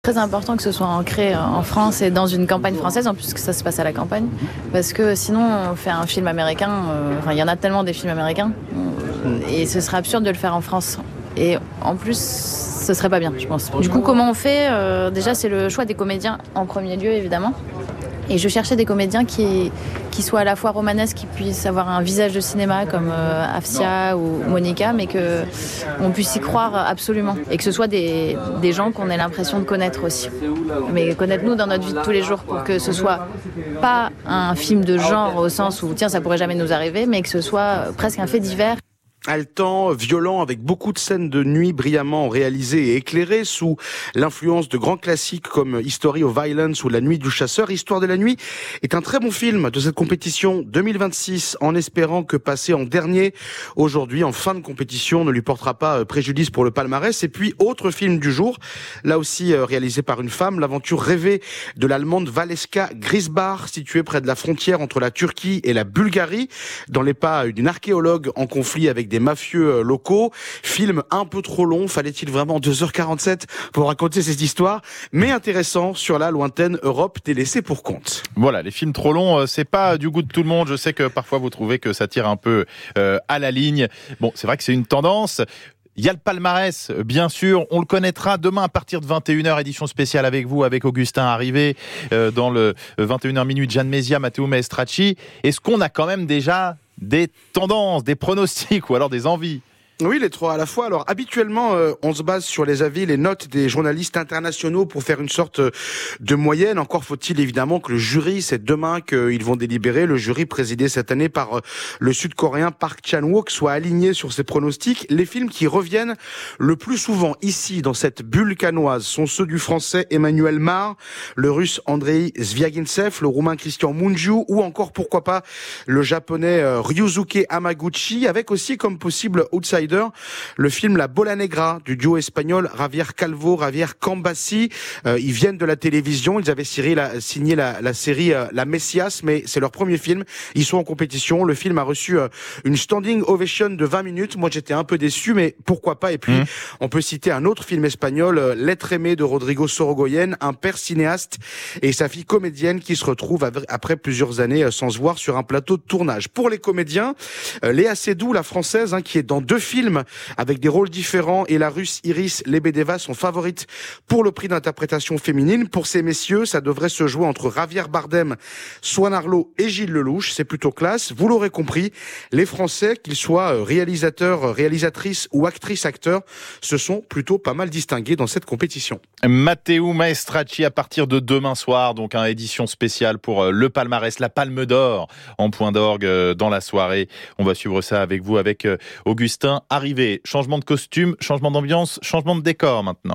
Très important que ce soit ancré en France et dans une campagne française, en plus que ça se passe à la campagne, parce que sinon on fait un film américain, il y en a tellement des films américains, et ce serait absurde de le faire en France. Et en plus, ce serait pas bien, je pense. Du coup, comment on fait Déjà, c'est le choix des comédiens en premier lieu, évidemment. Et je cherchais des comédiens qui soient à la fois romanesques, qui puissent avoir un visage de cinéma comme Afsia ou Monica, mais qu'on puisse y croire absolument. Et que ce soit des gens qu'on ait l'impression de connaître aussi. Mais connaître nous dans notre vie de tous les jours, pour que ce soit pas un film de genre au sens où tiens, ça pourrait jamais nous arriver, mais que ce soit presque un fait divers. Haletant, violent, avec beaucoup de scènes de nuit brillamment réalisées et éclairées sous l'influence de grands classiques comme History of Violence ou La Nuit du Chasseur. Histoire de la nuit est un très bon film de cette compétition 2026, en espérant que passer en dernier aujourd'hui en fin de compétition ne lui portera pas préjudice pour le palmarès. Et puis, autre film du jour, là aussi réalisé par une femme, l'aventure rêvée de l'Allemande Valeska Grisbach, située près de la frontière entre la Turquie et la Bulgarie, dans les pas d'une archéologue en conflit avec des mafieux locaux. Film un peu trop long, fallait-il vraiment 2h47 pour raconter cette histoire, mais intéressant sur la lointaine Europe délaissée pour compte. Voilà, les films trop longs, c'est pas du goût de tout le monde. Je sais que parfois vous trouvez que ça tire un peu à la ligne. Bon, c'est vrai que c'est une tendance. Il y a le palmarès, bien sûr, on le connaîtra demain à partir de 21h, édition spéciale avec vous, avec Augustin Arrivé, dans le 21h minuit, Gian Mesia, Matteo Maestracci. Est-ce qu'on a quand même déjà des tendances, des pronostics ou alors des envies ? Oui, les trois à la fois. Alors, habituellement, on se base sur les avis, les notes des journalistes internationaux pour faire une sorte de moyenne. Encore faut-il évidemment que le jury, c'est demain qu'ils vont délibérer, le jury présidé cette année par le Sud-Coréen Park Chan-wook, soit aligné sur ses pronostics. Les films qui reviennent le plus souvent ici, dans cette bulle canoise, sont ceux du Français Emmanuel Mar, le Russe Andrei Zvyagintsev, le Roumain Christian Mungiu, ou encore, pourquoi pas, le Japonais Ryusuke Hamaguchi, avec aussi comme possible outsider le film La Bola Negra du duo espagnol Javier Calvo, Javier Cambassi. Ils viennent de la télévision, ils avaient signé la série La Messias, mais c'est leur premier film. Ils sont en compétition. Le film a reçu une standing ovation de 20 minutes. Moi, j'étais un peu déçu, mais pourquoi pas. Et puis, on peut citer un autre film espagnol, L'être aimé de Rodrigo Sorogoyen, un père cinéaste et sa fille comédienne qui se retrouvent après plusieurs années sans se voir sur un plateau de tournage. Pour les comédiens, Léa Seydoux, la française, qui est dans 2 films avec des rôles différents, et la Russe Iris Lebedeva sont favorites pour le prix d'interprétation féminine. Pour ces messieurs, ça devrait se jouer entre Javier Bardem, Swan Arlo et Gilles Lelouch. C'est plutôt classe. Vous l'aurez compris, les Français, qu'ils soient réalisateurs, réalisatrices ou actrices-acteurs, se sont plutôt pas mal distingués dans cette compétition. Matteo Maestracci à partir de demain soir, donc édition spéciale pour le palmarès, la Palme d'Or en point d'orgue dans la soirée. On va suivre ça avec vous, avec Augustin Arrivé. Changement de costume, changement d'ambiance, changement de décor maintenant.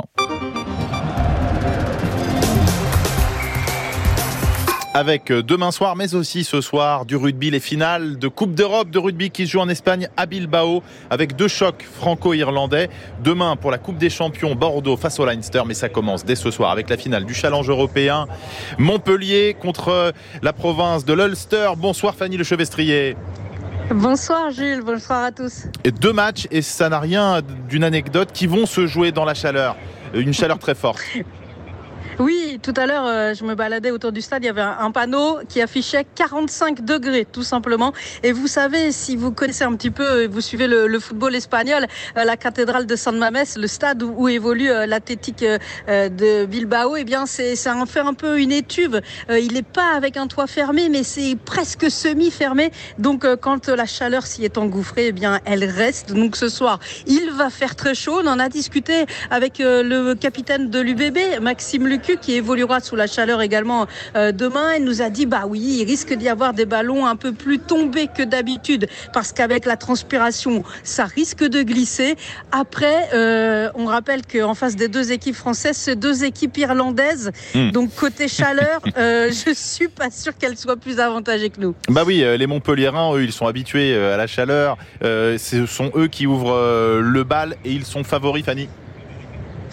Avec demain soir, mais aussi ce soir, du rugby, les finales de Coupe d'Europe de rugby qui se jouent en Espagne à Bilbao, avec 2 chocs franco-irlandais. Demain, pour la Coupe des Champions, Bordeaux face au Leinster, mais ça commence dès ce soir avec la finale du Challenge européen. Montpellier contre la province de l'Ulster. Bonsoir Fanny Lechevestrier. Bonsoir Jules, bonsoir à tous. 2 matchs, et ça n'a rien d'une anecdote, qui vont se jouer dans la chaleur. Une chaleur très forte. Oui, tout à l'heure, je me baladais autour du stade, il y avait un panneau qui affichait 45 degrés, tout simplement. Et vous savez, si vous connaissez un petit peu, vous suivez le football espagnol, la cathédrale de San Mamés, le stade où évolue l'Athletic de Bilbao, eh bien, ça en fait un peu une étuve. Il n'est pas avec un toit fermé, mais c'est presque semi-fermé. Donc, quand la chaleur s'y est engouffrée, eh bien, elle reste. Donc, ce soir, il va faire très chaud. On en a discuté avec le capitaine de l'UBB, Maxime Lucu, qui évoluera sous la chaleur également demain. Il nous a dit, bah oui, il risque d'y avoir des ballons un peu plus tombés que d'habitude, parce qu'avec la transpiration, ça risque de glisser. Après, on rappelle qu'en face des 2 équipes françaises, c'est 2 équipes irlandaises. Donc, côté chaleur, je suis pas sûre qu'elles soient plus avantagées que nous. Bah oui, les Montpelliérains, eux, ils sont habitués à la chaleur. Ce sont eux qui ouvrent le bal, et ils sont favoris, Fanny.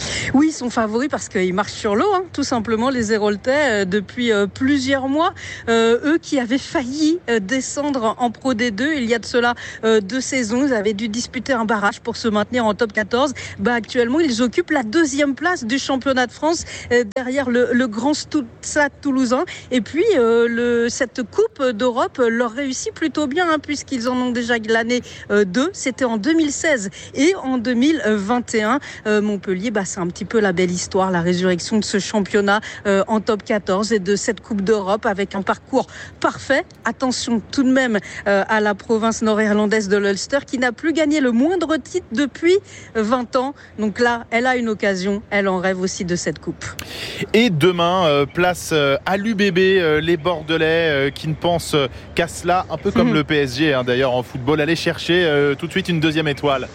Oui, ils sont favoris parce qu'ils marchent sur l'eau, tout simplement, les Héroltais, depuis plusieurs mois. Eux qui avaient failli descendre en Pro D2 il y a de cela 2 saisons. Ils avaient dû disputer un barrage pour se maintenir en top 14. Actuellement, ils occupent la 2e place du championnat de France derrière le grand Stade toulousain. Et puis, cette Coupe d'Europe leur réussit plutôt bien puisqu'ils en ont déjà glané 2. C'était en 2016 et en 2021. Montpellier, c'est un petit peu la belle histoire, la résurrection de ce championnat en top 14 et de cette Coupe d'Europe avec un parcours parfait. Attention tout de même à la province nord-irlandaise de l'Ulster qui n'a plus gagné le moindre titre depuis 20 ans. Donc là, elle a une occasion, elle en rêve aussi de cette coupe. Et demain, place à l'UBB, les Bordelais qui ne pensent qu'à cela, un peu comme le PSG d'ailleurs en football, aller chercher tout de suite une 2e étoile.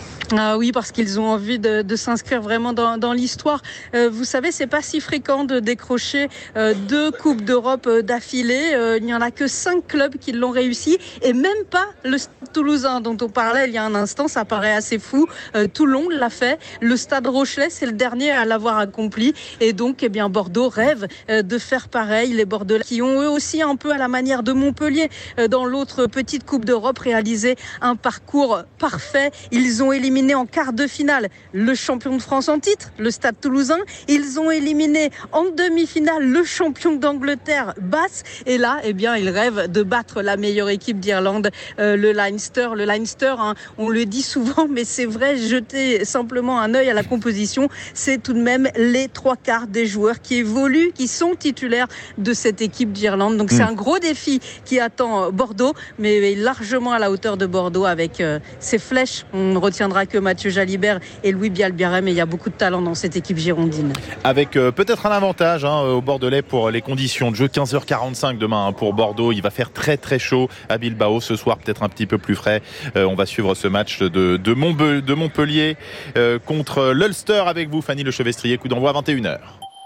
Ah oui, parce qu'ils ont envie de s'inscrire vraiment dans l'histoire. Vous savez, c'est pas si fréquent de décrocher 2 Coupes d'Europe d'affilée. Il n'y en a que 5 clubs qui l'ont réussi et même pas le Stade Toulousain dont on parlait il y a un instant. Ça paraît assez fou. Toulon l'a fait. Le Stade Rochelais, c'est le dernier à l'avoir accompli. Et donc, Bordeaux rêve de faire pareil. Les Bordelais qui ont eux aussi un peu à la manière de Montpellier dans l'autre petite Coupe d'Europe réalisé un parcours parfait. Ils ont éliminé en quart de finale le champion de France en titre, le Stade Toulousain. Ils ont éliminé en demi-finale le champion d'Angleterre, Bath. Et là, ils rêvent de battre la meilleure équipe d'Irlande, le Leinster. Le Leinster, on le dit souvent, mais c'est vrai, jetez simplement un œil à la composition. C'est tout de même les 3/4 des joueurs qui évoluent, qui sont titulaires de cette équipe d'Irlande. Donc c'est un gros défi qui attend Bordeaux, mais largement à la hauteur de Bordeaux avec ses flèches. On ne retiendra que Mathieu Jalibert et Louis Bialbiarem, mais il y a beaucoup de talent dans cette équipe girondine. Avec peut-être un avantage au Bordelais pour les conditions de jeu. 15h45 demain pour Bordeaux. Il va faire très très chaud à Bilbao ce soir, peut-être un petit peu plus frais. On va suivre ce match de Montpellier contre l'Ulster avec vous, Fanny Lechevestrier. Coup d'envoi à 21h.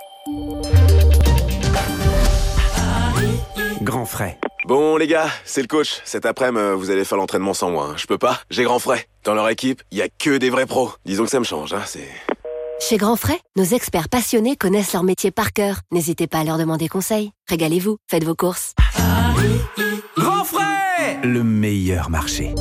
Grand frais. Bon les gars, c'est le coach. Cet après-midi, vous allez faire l'entraînement sans moi. Je peux pas, j'ai grand frais. Dans leur équipe, il y a que des vrais pros. Disons que ça me change, c'est... Chez Grand Frais, nos experts passionnés connaissent leur métier par cœur. N'hésitez pas à leur demander conseil. Régalez-vous, faites vos courses. Grand frais, le meilleur marché.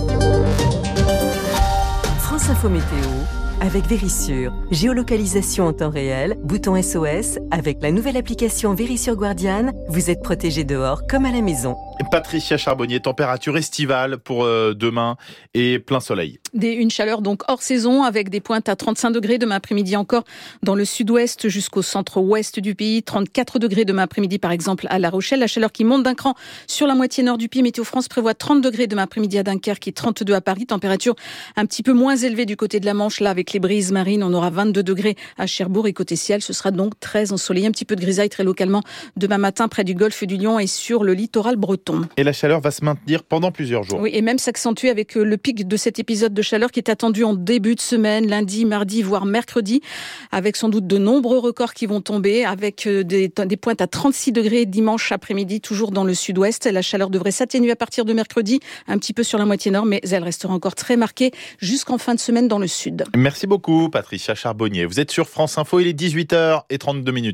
France Info Météo avec Vérissure. Géolocalisation en temps réel, bouton SOS. Avec la nouvelle application Vérissure Guardian, vous êtes protégé dehors comme à la maison. Patricia Charbonnier, température estivale pour demain et plein soleil. Une chaleur donc hors saison avec des pointes à 35 degrés demain après-midi encore dans le sud-ouest jusqu'au centre-ouest du pays. 34 degrés demain après-midi par exemple à La Rochelle. La chaleur qui monte d'un cran sur la moitié nord du pays. Météo France prévoit 30 degrés demain après-midi à Dunkerque et 32 à Paris. Température un petit peu moins élevée du côté de la Manche. Là avec les brises marines, on aura 22 degrés à Cherbourg et côté ciel, ce sera donc très ensoleillé. Un petit peu de grisaille très localement demain matin près du golfe du Lion et sur le littoral breton. Et la chaleur va se maintenir pendant plusieurs jours. Oui, et même s'accentuer avec le pic de cet épisode de chaleur qui est attendu en début de semaine, lundi, mardi, voire mercredi, avec sans doute de nombreux records qui vont tomber, avec des pointes à 36 degrés dimanche après-midi, toujours dans le sud-ouest. La chaleur devrait s'atténuer à partir de mercredi, un petit peu sur la moitié nord, mais elle restera encore très marquée jusqu'en fin de semaine dans le sud. Merci beaucoup, Patricia Charbonnier. Vous êtes sur France Info, il est 18h32.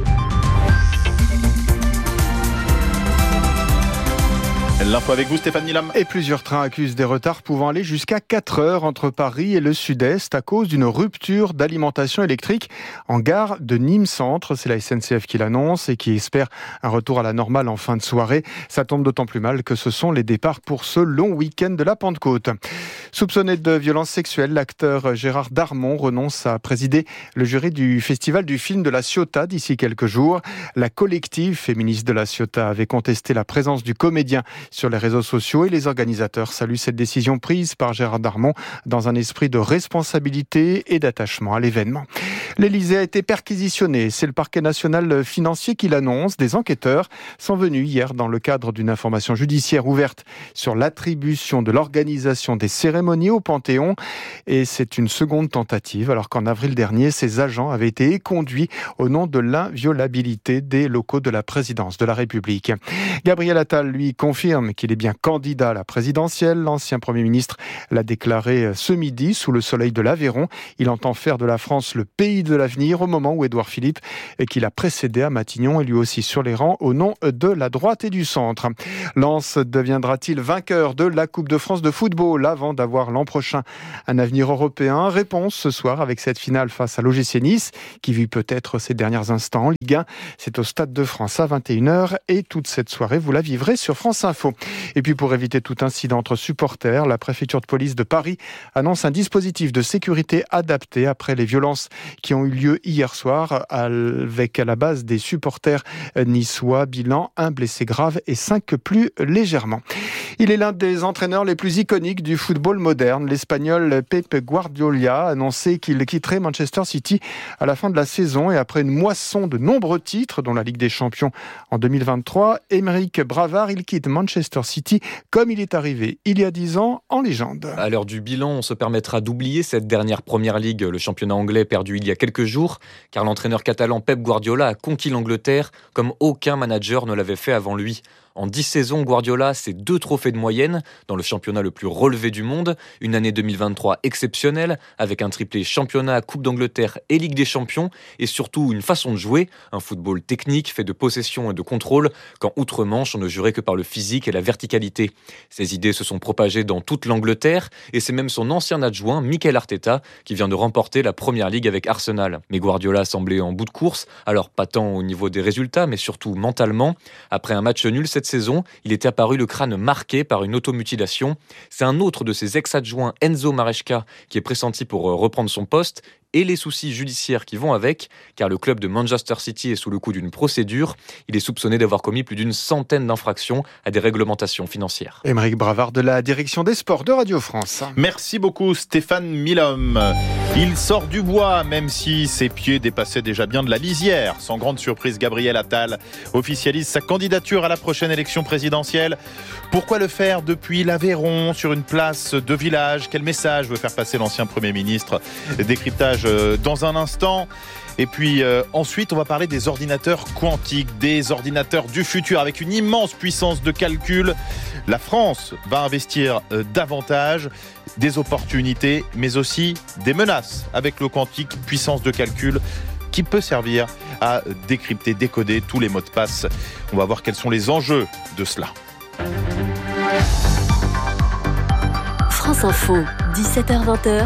L'info avec vous, Stéphane Milam. Et plusieurs trains accusent des retards pouvant aller jusqu'à 4 heures entre Paris et le sud-est à cause d'une rupture d'alimentation électrique en gare de Nîmes Centre. C'est la SNCF qui l'annonce et qui espère un retour à la normale en fin de soirée. Ça tombe d'autant plus mal que ce sont les départs pour ce long week-end de la Pentecôte. Soupçonné de violences sexuelles, l'acteur Gérard Darmon renonce à présider le jury du Festival du film de la Ciotat d'ici quelques jours. La collective féministe de la Ciotat avait contesté la présence du comédien sur les réseaux sociaux et les organisateurs saluent cette décision prise par Gérard Darmon dans un esprit de responsabilité et d'attachement à l'événement. L'Élysée a été perquisitionné. C'est le parquet national financier qui l'annonce. Des enquêteurs sont venus hier dans le cadre d'une information judiciaire ouverte sur l'attribution de l'organisation des cérémonies au Panthéon. Et c'est une seconde tentative, alors qu'en avril dernier, ces agents avaient été éconduits au nom de l'inviolabilité des locaux de la présidence de la République. Gabriel Attal, lui, confirme confirme qu'il est bien candidat à la présidentielle. L'ancien Premier ministre l'a déclaré ce midi sous le soleil de l'Aveyron. Il entend faire de la France le pays de l'avenir au moment où Édouard Philippe, qui l'a précédé à Matignon, est lui aussi sur les rangs au nom de la droite et du centre. Lens deviendra-t-il vainqueur de la Coupe de France de football avant d'avoir l'an prochain un avenir européen? Réponse ce soir avec cette finale face à l'OGC Nice qui vit peut-être ses derniers instants en Ligue 1. C'est au Stade de France à 21h et toute cette soirée vous la vivrez sur France Info. Et puis pour éviter tout incident entre supporters, la préfecture de police de Paris annonce un dispositif de sécurité adapté après les violences qui ont eu lieu hier soir avec à la base des supporters niçois. Bilan, 1 blessé grave et 5 plus légèrement. Il est l'un des entraîneurs les plus iconiques du football moderne. L'Espagnol Pep Guardiola a annoncé qu'il quitterait Manchester City à la fin de la saison et après une moisson de nombreux titres, dont la Ligue des Champions en 2023, Émeric Bravard, il quitte Manchester City comme il est arrivé il y a 10 ans en légende. À l'heure du bilan, on se permettra d'oublier cette dernière Première Ligue, le championnat anglais perdu il y a quelques jours, car l'entraîneur catalan Pep Guardiola a conquis l'Angleterre comme aucun manager ne l'avait fait avant lui. En 10 saisons, Guardiola, c'est 2 trophées de moyenne dans le championnat le plus relevé du monde. Une année 2023 exceptionnelle avec un triplé championnat, Coupe d'Angleterre et Ligue des Champions. Et surtout une façon de jouer, un football technique fait de possession et de contrôle quand outre-Manche on ne jurait que par le physique et la verticalité. Ces idées se sont propagées dans toute l'Angleterre et c'est même son ancien adjoint, Mikel Arteta, qui vient de remporter la Première Ligue avec Arsenal. Mais Guardiola semblait en bout de course, alors pas tant au niveau des résultats mais surtout mentalement. Après un match nul cette saison, il était apparu le crâne marqué par une automutilation. C'est un autre de ses ex-adjoints, Enzo Maresca, qui est pressenti pour reprendre son poste, et les soucis judiciaires qui vont avec, car le club de Manchester City est sous le coup d'une procédure. Il est soupçonné d'avoir commis plus d'une centaine d'infractions à des réglementations financières. Émeric Bravard de la direction des sports de Radio France. Merci beaucoup Stéphane Milhomme. Il sort du bois, même si ses pieds dépassaient déjà bien de la lisière. Sans grande surprise, Gabriel Attal officialise sa candidature à la prochaine élection présidentielle. Pourquoi le faire depuis l'Aveyron, sur une place de village? Quel message veut faire passer l'ancien Premier ministre? Décryptage dans un instant. Et puis ensuite, on va parler des ordinateurs quantiques, des ordinateurs du futur avec une immense puissance de calcul. La France va investir davantage, des opportunités, mais aussi des menaces avec le quantique, puissance de calcul qui peut servir à décrypter, décoder tous les mots de passe. On va voir quels sont les enjeux de cela. France Info, 17h-20h.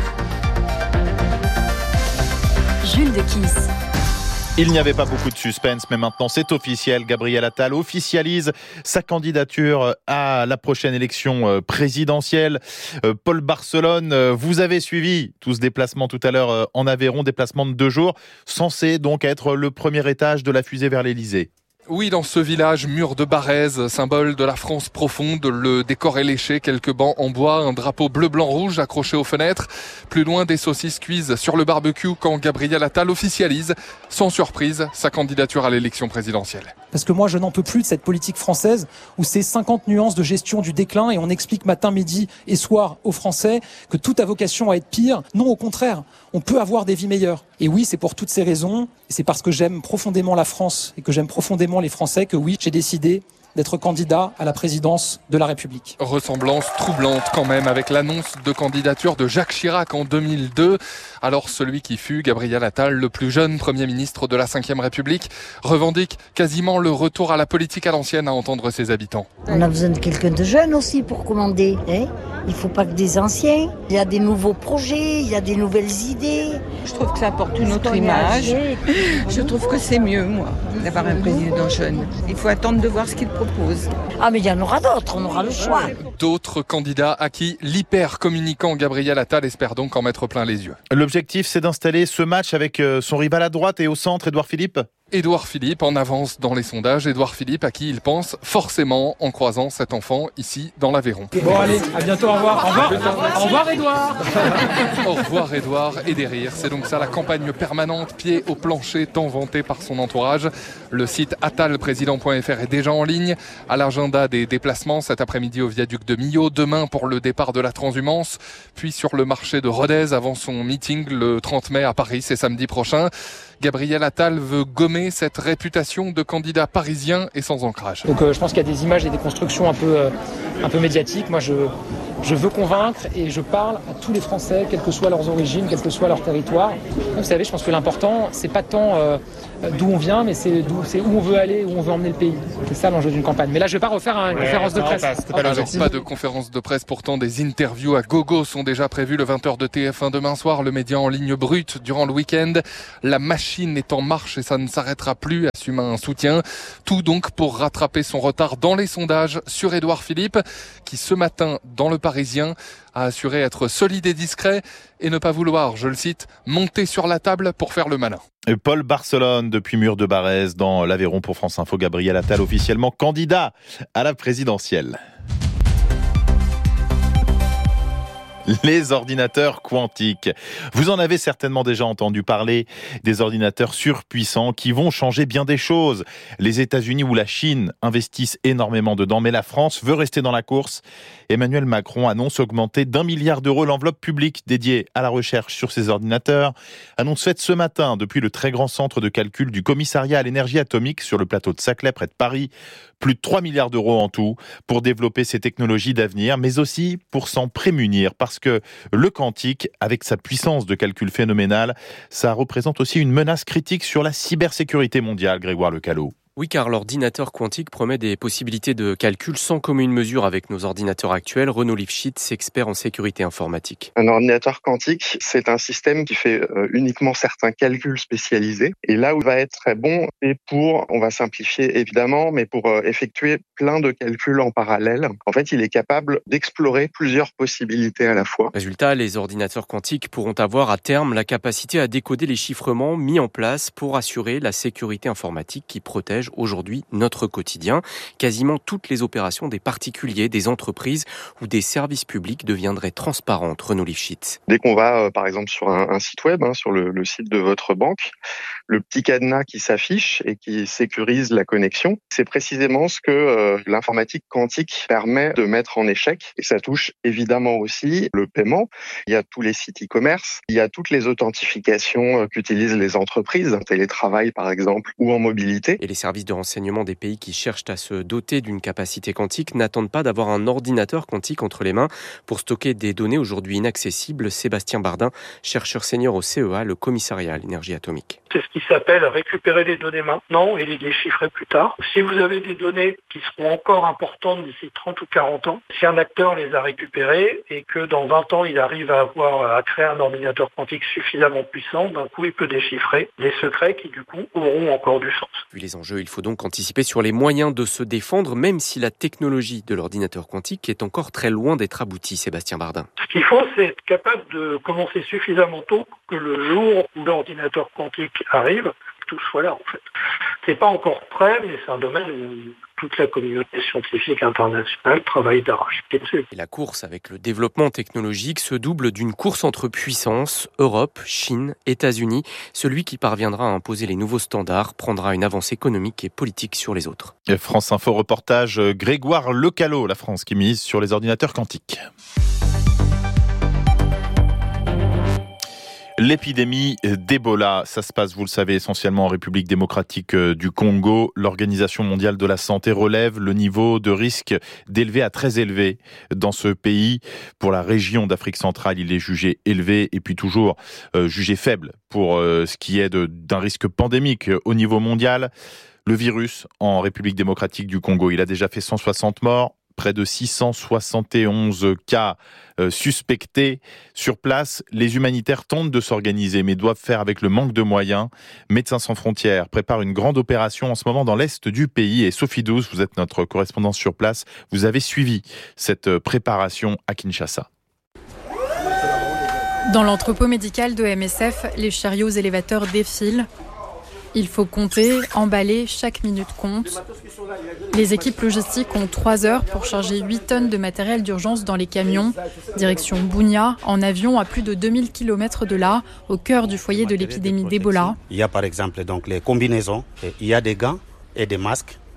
Jules de Kiss. Il n'y avait pas beaucoup de suspense, mais maintenant c'est officiel. Gabriel Attal officialise sa candidature à la prochaine élection présidentielle. Paul Barcelone, vous avez suivi tout ce déplacement tout à l'heure en Aveyron, déplacement de 2 jours, censé donc être le premier étage de la fusée vers l'Élysée. Oui, dans ce village mur de Barèze, symbole de la France profonde, le décor est léché, quelques bancs en bois, un drapeau bleu-blanc-rouge accroché aux fenêtres. Plus loin, des saucisses cuises sur le barbecue quand Gabriel Attal officialise, sans surprise, sa candidature à l'élection présidentielle. Parce que moi, je n'en peux plus de cette politique française où c'est 50 nuances de gestion du déclin et on explique matin, midi et soir aux Français que tout a vocation à être pire. Non, au contraire, on peut avoir des vies meilleures. Et oui, c'est pour toutes ces raisons, et c'est parce que j'aime profondément la France et que j'aime profondément les Français que oui, j'ai décidé d'être candidat à la présidence de la République. Ressemblance troublante quand même avec l'annonce de candidature de Jacques Chirac en 2002. Alors celui qui fut, Gabriel Attal, le plus jeune Premier ministre de la Ve République, revendique quasiment le retour à la politique à l'ancienne à entendre ses habitants. On a besoin de quelqu'un de jeune aussi pour commander. Il ne faut pas que des anciens. Il y a des nouveaux projets, il y a des nouvelles idées. Je trouve que ça apporte une autre image. Je trouve que c'est mieux, moi, d'avoir un président jeune. Il faut attendre de voir ce qu'il propose. Ah mais il y en aura d'autres, on aura le choix. D'autres candidats à qui l'hyper-communicant Gabriel Attal espère donc en mettre plein les yeux. L'objectif, c'est d'installer ce match avec son rival à droite et au centre, Édouard Philippe. Édouard Philippe en avance dans les sondages. Édouard Philippe à qui il pense forcément en croisant cet enfant ici dans l'Aveyron. Bon allez, à bientôt, au revoir. Au revoir, au revoir Édouard. Au revoir Édouard et des rires. C'est donc ça la campagne permanente, pied au plancher, tant vantée par son entourage. Le site attalprésident.fr est déjà en ligne. À l'agenda des déplacements cet après-midi au viaduc de de Millau demain pour le départ de la transhumance, puis sur le marché de Rodez avant son meeting le 30 mai à Paris, c'est samedi prochain. Gabriel Attal veut gommer cette réputation de candidat parisien et sans ancrage. Donc je pense qu'il y a des images et des constructions un peu médiatiques. Moi je veux convaincre et je parle à tous les Français, quelles que soient leurs origines, quel que soit leur territoire. Vous savez, je pense que l'important, c'est pas tant d'où on vient, mais c'est où on veut aller, où on veut emmener le pays. C'est ça l'enjeu d'une campagne. Mais là, je vais pas refaire une conférence de presse. Alors, pas de conférence de presse, pourtant des interviews à gogo sont déjà prévues le 20h de TF1 demain soir, le média en ligne brute durant le week-end. La machine est en marche et ça ne s'arrêtera plus, assume un soutien. Tout donc pour rattraper son retard dans les sondages sur Édouard Philippe, qui ce matin, dans le Parisien, a assuré être solide et discret et ne pas vouloir, je le cite, monter sur la table pour faire le malin. Paul Barcelone depuis Mur de Barrez dans l'Aveyron pour France Info. Gabriel Attal officiellement candidat à la présidentielle. Les ordinateurs quantiques. Vous en avez certainement déjà entendu parler, des ordinateurs surpuissants qui vont changer bien des choses. Les États-Unis ou la Chine investissent énormément dedans, mais la France veut rester dans la course. Emmanuel Macron annonce augmenter d'1 milliard d'euros l'enveloppe publique dédiée à la recherche sur ces ordinateurs. Annonce faite ce matin depuis le très grand centre de calcul du commissariat à l'énergie atomique sur le plateau de Saclay près de Paris. Plus de 3 milliards d'euros en tout pour développer ces technologies d'avenir, mais aussi pour s'en prémunir. Parce que le quantique, avec sa puissance de calcul phénoménale, ça représente aussi une menace critique sur la cybersécurité mondiale, Grégoire Lecallot. Oui, car l'ordinateur quantique promet des possibilités de calcul sans commune mesure avec nos ordinateurs actuels. Renaud Lifshitz, expert en sécurité informatique. Un ordinateur quantique, c'est un système qui fait uniquement certains calculs spécialisés. Et là où il va être très bon, c'est on va simplifier évidemment, mais pour effectuer plein de calculs en parallèle. En fait, il est capable d'explorer plusieurs possibilités à la fois. Résultat, les ordinateurs quantiques pourront avoir à terme la capacité à décoder les chiffrements mis en place pour assurer la sécurité informatique qui protège aujourd'hui notre quotidien. Quasiment toutes les opérations des particuliers, des entreprises ou des services publics deviendraient transparentes. Renaud Lifshitz. Dès qu'on va, par exemple, sur un site web, sur le site de votre banque, le petit cadenas qui s'affiche et qui sécurise la connexion, c'est précisément ce que l'informatique quantique permet de mettre en échec. Et ça touche évidemment aussi le paiement. Il y a tous les sites e-commerce, il y a toutes les authentifications qu'utilisent les entreprises, en télétravail par exemple, ou en mobilité. Et les services de renseignement des pays qui cherchent à se doter d'une capacité quantique n'attendent pas d'avoir un ordinateur quantique entre les mains pour stocker des données aujourd'hui inaccessibles. Sébastien Bardin, chercheur senior au CEA, le commissariat à l'énergie atomique. C'est ce qui s'appelle récupérer les données maintenant et les déchiffrer plus tard. Si vous avez des données qui seront encore importantes d'ici 30 ou 40 ans, si un acteur les a récupérées et que dans 20 ans il arrive à créer un ordinateur quantique suffisamment puissant, d'un coup il peut déchiffrer les secrets qui du coup auront encore du sens. Vu les enjeux, il faut donc anticiper sur les moyens de se défendre, même si la technologie de l'ordinateur quantique est encore très loin d'être aboutie. Sébastien Bardin. Ce qu'il faut, c'est être capable de commencer suffisamment tôt pour que le jour où l'ordinateur quantique arrive, tout soit là en fait. C'est pas encore prêt, mais c'est un domaine où toute la communauté scientifique internationale travaille d'arrache-pied dessus. Et la course avec le développement technologique se double d'une course entre puissances, Europe, Chine, États-Unis. Celui qui parviendra à imposer les nouveaux standards prendra une avance économique et politique sur les autres. Et France Info reportage Grégoire Lecallot, la France qui mise sur les ordinateurs quantiques. L'épidémie d'Ebola, ça se passe, vous le savez, essentiellement en République démocratique du Congo. L'Organisation mondiale de la santé relève le niveau de risque d'élevé à très élevé dans ce pays. Pour la région d'Afrique centrale, il est jugé élevé et puis toujours jugé faible pour ce qui est d'un risque pandémique au niveau mondial. Le virus en République démocratique du Congo, il a déjà fait 160 morts. Près de 671 cas suspectés. Sur place, les humanitaires tentent de s'organiser, mais doivent faire avec le manque de moyens. Médecins sans frontières prépare une grande opération en ce moment dans l'est du pays. Et Sophie Douce, vous êtes notre correspondante sur place. Vous avez suivi cette préparation à Kinshasa. Dans l'entrepôt médical de MSF, les chariots élévateurs défilent. Il faut compter, emballer, chaque minute compte. Les équipes logistiques ont 3 heures pour charger 8 tonnes de matériel d'urgence dans les camions. Direction Bunia, en avion à plus de 2000 km de là, au cœur du foyer de l'épidémie d'Ebola. Il y a par exemple donc les combinaisons, il y a des gants et des masques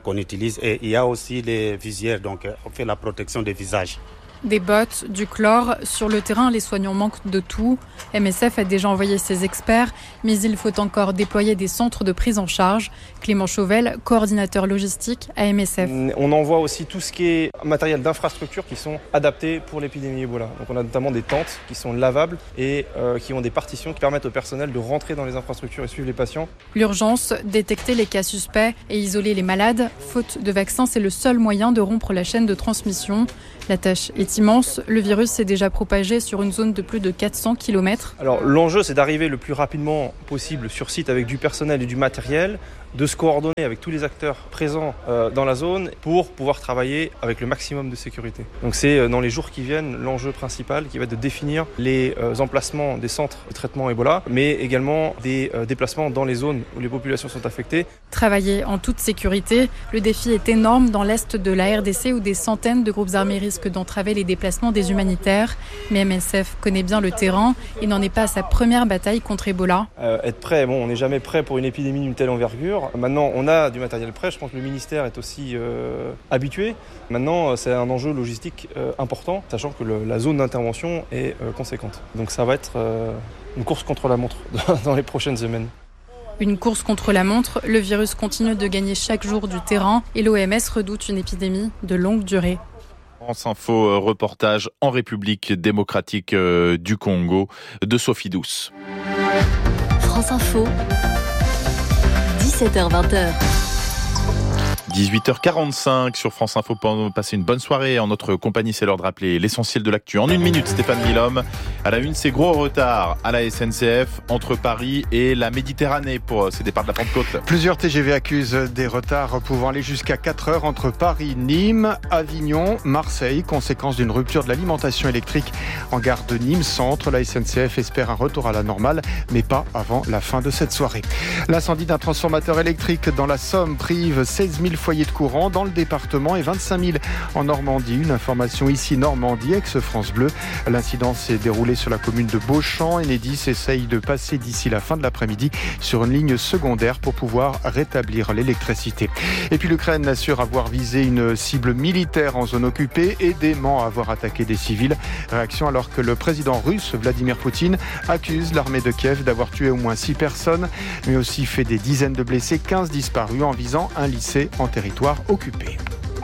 qu'on utilise. Et il y a aussi les visières, donc on fait la protection des visages. Des bottes, du chlore. Sur le terrain, les soignants manquent de tout. MSF a déjà envoyé ses experts, mais il faut encore déployer des centres de prise en charge. Clément Chauvel, coordinateur logistique à MSF. On envoie aussi tout ce qui est matériel d'infrastructure qui sont adaptés pour l'épidémie Ebola. Donc on a notamment des tentes qui sont lavables et qui ont des partitions qui permettent au personnel de rentrer dans les infrastructures et suivre les patients. L'urgence, détecter les cas suspects et isoler les malades. Faute de vaccins, c'est le seul moyen de rompre la chaîne de transmission. La tâche est immense. Le virus s'est déjà propagé sur une zone de plus de 400 km. Alors l'enjeu, c'est d'arriver le plus rapidement possible sur site avec du personnel et du matériel, de se coordonner avec tous les acteurs présents dans la zone pour pouvoir travailler avec le maximum de sécurité. Donc c'est dans les jours qui viennent l'enjeu principal qui va être de définir les emplacements des centres de traitement Ebola, mais également des déplacements dans les zones où les populations sont affectées. Travailler en toute sécurité, le défi est énorme dans l'est de la RDC où des centaines de groupes armés risquent d'entraver les déplacements des humanitaires. Mais MSF connaît bien le terrain et n'en est pas à sa première bataille contre Ebola. Être prêt, on n'est jamais prêt pour une épidémie d'une telle envergure. Maintenant, on a du matériel prêt. Je pense que le ministère est aussi habitué. Maintenant, c'est un enjeu logistique important, sachant que la zone d'intervention est conséquente. Donc ça va être une course contre la montre dans les prochaines semaines. Une course contre la montre, le virus continue de gagner chaque jour du terrain et l'OMS redoute une épidémie de longue durée. France Info, reportage en République démocratique du Congo de Sophie Douce. France Info, 17h-20h. 18h45 sur France Info pour passer une bonne soirée en notre compagnie. C'est l'heure de rappeler l'essentiel de l'actu. En une minute, Stéphane Milhomme. À la une, c'est gros retard à la SNCF entre Paris et la Méditerranée pour ces départs de la Pentecôte. Plusieurs TGV accusent des retards pouvant aller jusqu'à 4 heures entre Paris, Nîmes, Avignon, Marseille, conséquence d'une rupture de l'alimentation électrique en gare de Nîmes Centre. La SNCF espère un retour à la normale, mais pas avant la fin de cette soirée. L'incendie d'un transformateur électrique dans la Somme prive 16 000 foyers de courant dans le département et 25 000 en Normandie. Une information ici Normandie, ex-France Bleu. L'incident s'est déroulé sur la commune de Beauchamp. Enedis essaye de passer d'ici la fin de l'après-midi sur une ligne secondaire pour pouvoir rétablir l'électricité. Et puis l'Ukraine assure avoir visé une cible militaire en zone occupée et dément avoir attaqué des civils. Réaction alors que le président russe Vladimir Poutine accuse l'armée de Kiev d'avoir tué au moins 6 personnes, mais aussi fait des dizaines de blessés, 15 disparus en visant un lycée en territoire occupé.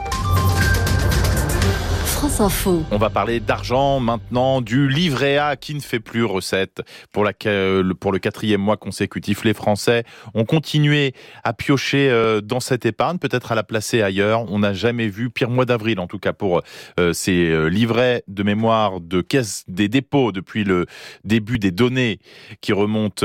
France Info. On va parler d'argent maintenant, du livret A qui ne fait plus recette. Pour le 4e mois consécutif, les Français ont continué à piocher dans cette épargne, peut-être à la placer ailleurs. On n'a jamais vu pire mois d'avril, en tout cas pour ces livrets de mémoire de caisse des dépôts depuis le début des données qui remontent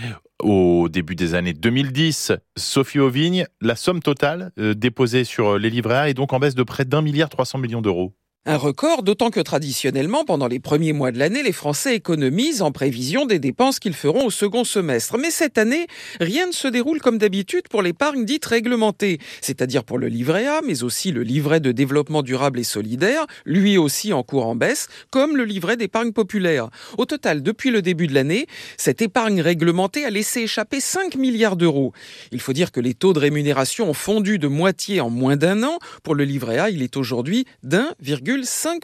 au début des années 2010. Sophie Auvigne, la somme totale déposée sur les livrets A est donc en baisse de près d'1,3 milliard d'euros. Un record, d'autant que traditionnellement, pendant les premiers mois de l'année, les Français économisent en prévision des dépenses qu'ils feront au second semestre. Mais cette année, rien ne se déroule comme d'habitude pour l'épargne dite réglementée, c'est-à-dire pour le livret A, mais aussi le livret de développement durable et solidaire, lui aussi en cours en baisse, comme le livret d'épargne populaire. Au total, depuis le début de l'année, cette épargne réglementée a laissé échapper 5 milliards d'euros. Il faut dire que les taux de rémunération ont fondu de moitié en moins d'un an. Pour le livret A, il est aujourd'hui d'1,5%,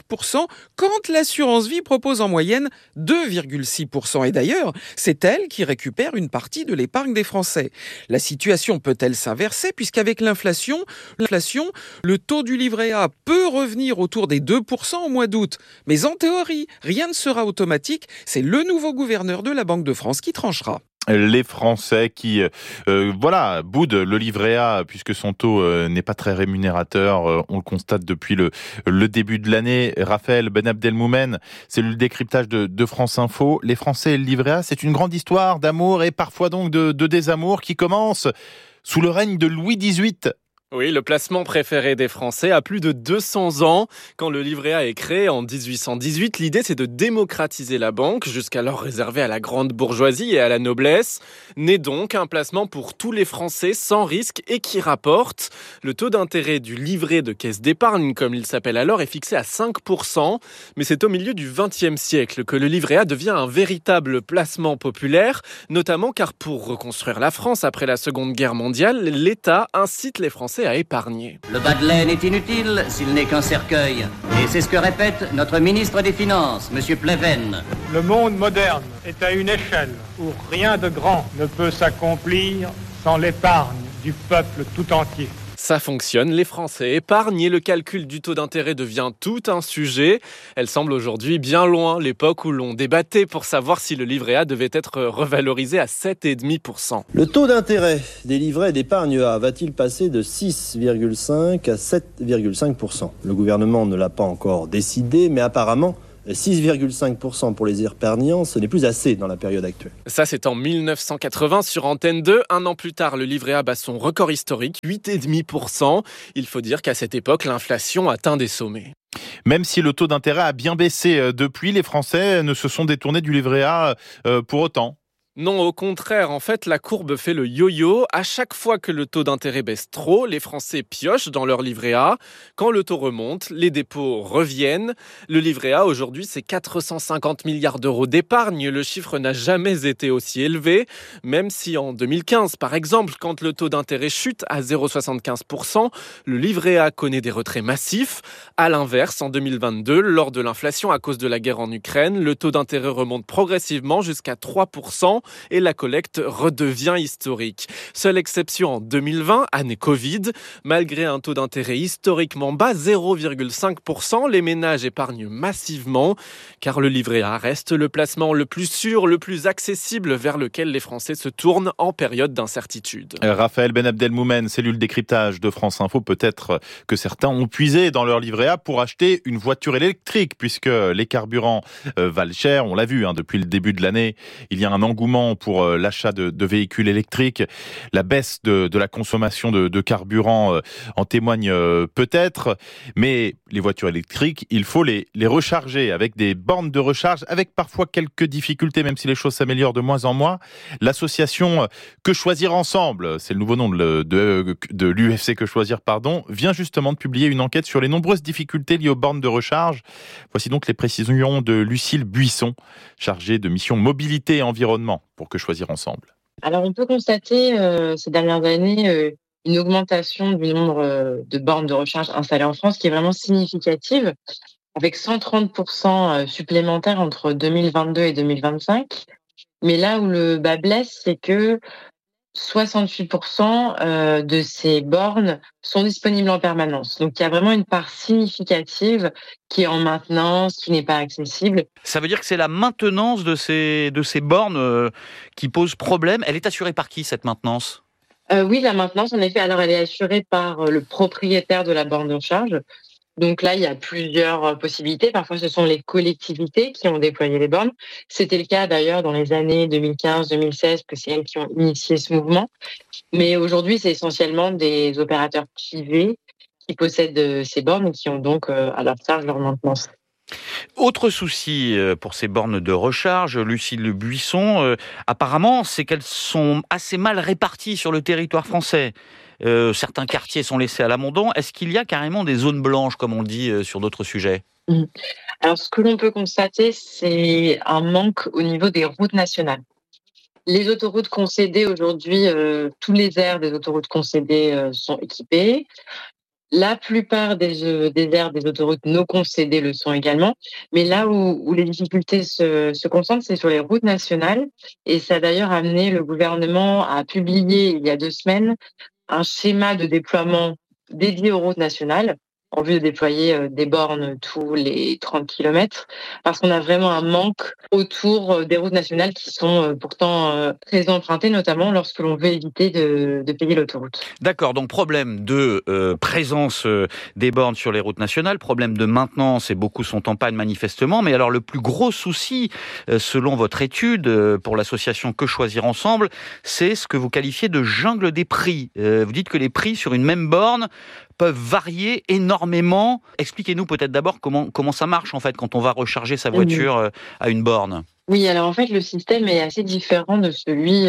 quand l'assurance vie propose en moyenne 2,6%. Et d'ailleurs, c'est elle qui récupère une partie de l'épargne des Français. La situation peut-elle s'inverser puisqu'avec l'inflation, le taux du livret A peut revenir autour des 2% au mois d'août. Mais en théorie, rien ne sera automatique. C'est le nouveau gouverneur de la Banque de France qui tranchera. Les Français qui boudent le livret A puisque son taux n'est pas très rémunérateur, on le constate depuis le début de l'année. Raphaël Ben Abdelmoumen, cellule décryptage de France Info. Les Français et le livret A, c'est une grande histoire d'amour et parfois donc de désamour qui commence sous le règne de Louis XVIII. Oui, le placement préféré des Français a plus de 200 ans. Quand le livret A est créé en 1818, l'idée c'est de démocratiser la banque, jusqu'alors réservée à la grande bourgeoisie et à la noblesse. Né donc un placement pour tous les Français sans risque et qui rapporte. Le taux d'intérêt du livret de caisse d'épargne, comme il s'appelle alors, est fixé à 5%. Mais c'est au milieu du XXe siècle que le livret A devient un véritable placement populaire, notamment car pour reconstruire la France après la Seconde Guerre mondiale, l'État incite les Français Français à épargner. Le bas de laine est inutile s'il n'est qu'un cercueil. Et c'est ce que répète notre ministre des Finances, M. Pleven. Le monde moderne est à une échelle où rien de grand ne peut s'accomplir sans l'épargne du peuple tout entier. Ça fonctionne, les Français épargnent et le calcul du taux d'intérêt devient tout un sujet. Elle semble aujourd'hui bien loin l'époque où l'on débattait pour savoir si le livret A devait être revalorisé à 7,5%. Le taux d'intérêt des livrets d'épargne A va-t-il passer de 6,5 à 7,5%? Le gouvernement ne l'a pas encore décidé, mais apparemment 6,5% pour les épargnants, ce n'est plus assez dans la période actuelle. Ça, c'est en 1980 sur Antenne 2. Un an plus tard, le livret A bat son record historique, 8,5%. Il faut dire qu'à cette époque, l'inflation atteint des sommets. Même si le taux d'intérêt a bien baissé depuis, les Français ne se sont détournés du livret A pour autant. Non, au contraire, en fait, la courbe fait le yo-yo. À chaque fois que le taux d'intérêt baisse trop, les Français piochent dans leur livret A. Quand le taux remonte, les dépôts reviennent. Le livret A, aujourd'hui, c'est 450 milliards d'euros d'épargne. Le chiffre n'a jamais été aussi élevé, même si en 2015, par exemple, quand le taux d'intérêt chute à 0,75%, le livret A connaît des retraits massifs. À l'inverse, en 2022, lors de l'inflation à cause de la guerre en Ukraine, le taux d'intérêt remonte progressivement jusqu'à 3%. Et la collecte redevient historique. Seule exception en 2020, année Covid. Malgré un taux d'intérêt historiquement bas, 0,5%, les ménages épargnent massivement, car le livret A reste le placement le plus sûr, le plus accessible vers lequel les Français se tournent en période d'incertitude. Raphaël Ben Abdelmoumen, cellule décryptage de France Info. Peut-être que certains ont puisé dans leur livret A pour acheter une voiture électrique, puisque les carburants valent cher. On l'a vu depuis le début de l'année. Il y a un engouement pour l'achat de véhicules électriques. La baisse de la consommation de carburant en témoigne peut-être, mais les voitures électriques, il faut les recharger avec des bornes de recharge, avec parfois quelques difficultés, même si les choses s'améliorent de moins en moins. L'association Que Choisir Ensemble, c'est le nouveau nom de l'UFC Que Choisir, vient justement de publier une enquête sur les nombreuses difficultés liées aux bornes de recharge. Voici donc les précisions de Lucille Buisson, chargée de mission mobilité et environnement pour Que Choisir Ensemble. Alors, on peut constater ces dernières années une augmentation du nombre de bornes de recharge installées en France qui est vraiment significative, avec 130% supplémentaires entre 2022 et 2025. Mais là où le bas blesse, c'est que 68% de ces bornes sont disponibles en permanence. Donc, il y a vraiment une part significative qui est en maintenance, qui n'est pas accessible. Ça veut dire que c'est la maintenance de ces bornes qui pose problème. Elle est assurée par qui, cette maintenance ? Oui, la maintenance, en effet, alors elle est assurée par le propriétaire de la borne de recharge. Donc là, il y a plusieurs possibilités. Parfois, ce sont les collectivités qui ont déployé les bornes. C'était le cas d'ailleurs dans les années 2015-2016, que c'est elles qui ont initié ce mouvement. Mais aujourd'hui, c'est essentiellement des opérateurs privés qui possèdent ces bornes et qui ont donc à leur charge leur maintenance. Autre souci pour ces bornes de recharge, Lucille Buisson, apparemment, c'est qu'elles sont assez mal réparties sur le territoire français. Certains quartiers sont laissés à l'abandon. Est-ce qu'il y a carrément des zones blanches, comme on dit sur d'autres sujets ? Alors, ce que l'on peut constater, c'est un manque au niveau des routes nationales. Les autoroutes concédées aujourd'hui, tous les aires des autoroutes concédées sont équipées. La plupart des aires des autoroutes non concédées le sont également. Mais là où les difficultés se concentrent, c'est sur les routes nationales. Et ça a d'ailleurs amené le gouvernement à publier il y a 2 semaines un schéma de déploiement dédié aux routes nationales en vue de déployer des bornes tous les 30 km, parce qu'on a vraiment un manque autour des routes nationales qui sont pourtant très empruntées, notamment lorsque l'on veut éviter de payer l'autoroute. D'accord, donc problème de présence des bornes sur les routes nationales, problème de maintenance, et beaucoup sont en panne manifestement, mais alors le plus gros souci, selon votre étude pour l'association Que Choisir Ensemble, c'est ce que vous qualifiez de jungle des prix. Vous dites que les prix sur une même borne peuvent varier énormément. Expliquez-nous peut-être d'abord comment ça marche en fait quand on va recharger sa voiture à une borne. Oui, alors en fait le système est assez différent de celui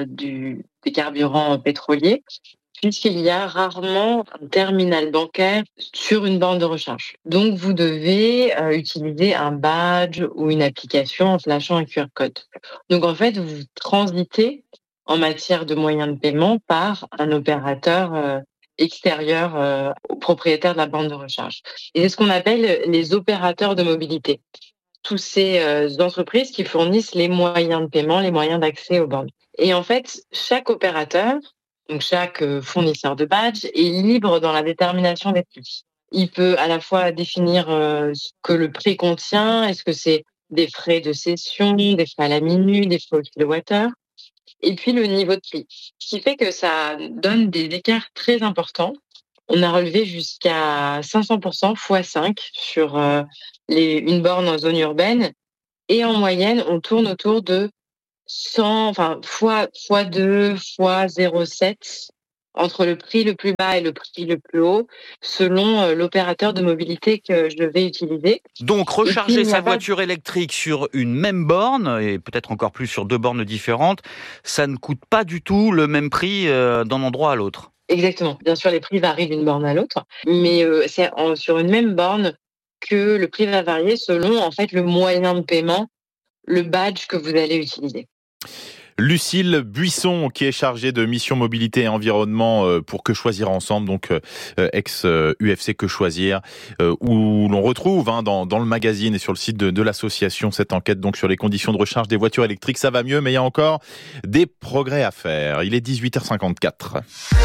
des carburants pétroliers, puisqu'il y a rarement un terminal bancaire sur une borne de recharge. Donc vous devez utiliser un badge ou une application en flashant un QR code. Donc en fait vous transitez en matière de moyens de paiement par un opérateur extérieur aux propriétaires de la borne de recharge. Et c'est ce qu'on appelle les opérateurs de mobilité. Tous ces entreprises qui fournissent les moyens de paiement, les moyens d'accès aux bornes. Et en fait, chaque opérateur, donc chaque fournisseur de badge, est libre dans la détermination des prix. Il peut à la fois définir ce que le prix contient, est-ce que c'est des frais de cession, des frais à la minute, des frais au kilowattheure, et puis le niveau de prix. Ce qui fait que ça donne des écarts très importants. On a relevé jusqu'à 500% x 5 sur une borne en zone urbaine. Et en moyenne, on tourne autour de 100, x2, x 0,7 entre le prix le plus bas et le prix le plus haut, selon l'opérateur de mobilité que je vais utiliser. Donc, recharger sa voiture électrique sur une même borne, et peut-être encore plus sur 2 bornes différentes, ça ne coûte pas du tout le même prix d'un endroit à l'autre. Exactement. Bien sûr, les prix varient d'une borne à l'autre, mais c'est sur une même borne que le prix va varier selon en fait le moyen de paiement, le badge que vous allez utiliser. Lucille Buisson, qui est chargée de mission mobilité et environnement pour Que Choisir Ensemble, donc ex-UFC Que Choisir, où l'on retrouve dans le magazine et sur le site de l'association cette enquête donc sur les conditions de recharge des voitures électriques. Ça va mieux, mais il y a encore des progrès à faire. Il est 18h54.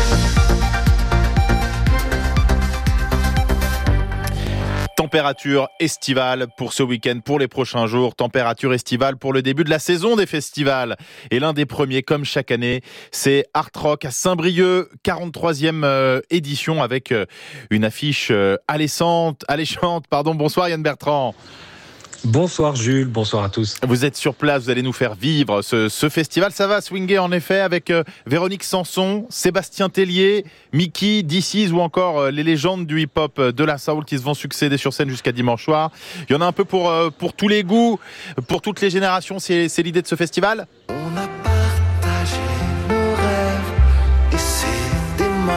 Température estivale pour ce week-end, pour les prochains jours. Température estivale pour le début de la saison des festivals. Et l'un des premiers, comme chaque année, c'est Art Rock à Saint-Brieuc, 43e édition avec une affiche alléchante. Bonsoir Yann Bertrand. Bonsoir Jules, bonsoir à tous. Vous êtes sur place, vous allez nous faire vivre ce festival. Ça va swinguer en effet avec Véronique Sanson, Sébastien Tellier, Mickey, DC's ou encore les légendes du hip-hop de la soul qui se vont succéder sur scène jusqu'à dimanche soir. Il y en a un peu pour tous les goûts, pour toutes les générations. C'est l'idée de ce festival ? On a partagé nos rêves et c'est dément.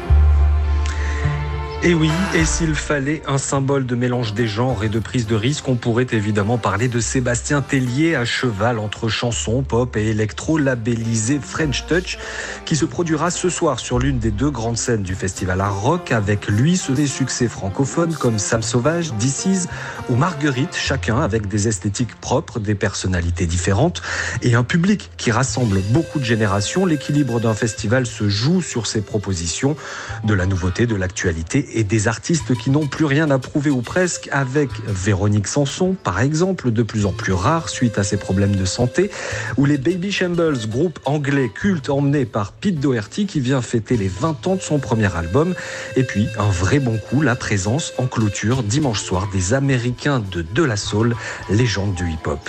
Et oui, et s'il fallait un symbole de mélange des genres et de prise de risque, on pourrait évidemment parler de Sébastien Tellier, à cheval entre chansons, pop et électro, labellisé French Touch, qui se produira ce soir sur l'une des 2 grandes scènes du festival Art Rock. Avec lui, des succès francophones comme Sam Sauvage, DC's ou Marguerite, chacun avec des esthétiques propres, des personnalités différentes et un public qui rassemble beaucoup de générations. L'équilibre d'un festival se joue sur ses propositions, de la nouveauté, de l'actualité et des artistes qui n'ont plus rien à prouver ou presque, avec Véronique Sanson, par exemple, de plus en plus rare suite à ses problèmes de santé, ou les Baby Shambles, groupe anglais culte emmené par Pete Doherty qui vient fêter les 20 ans de son premier album. Et puis, un vrai bon coup, la présence en clôture dimanche soir des Américains de De La Soul, légendes du hip-hop.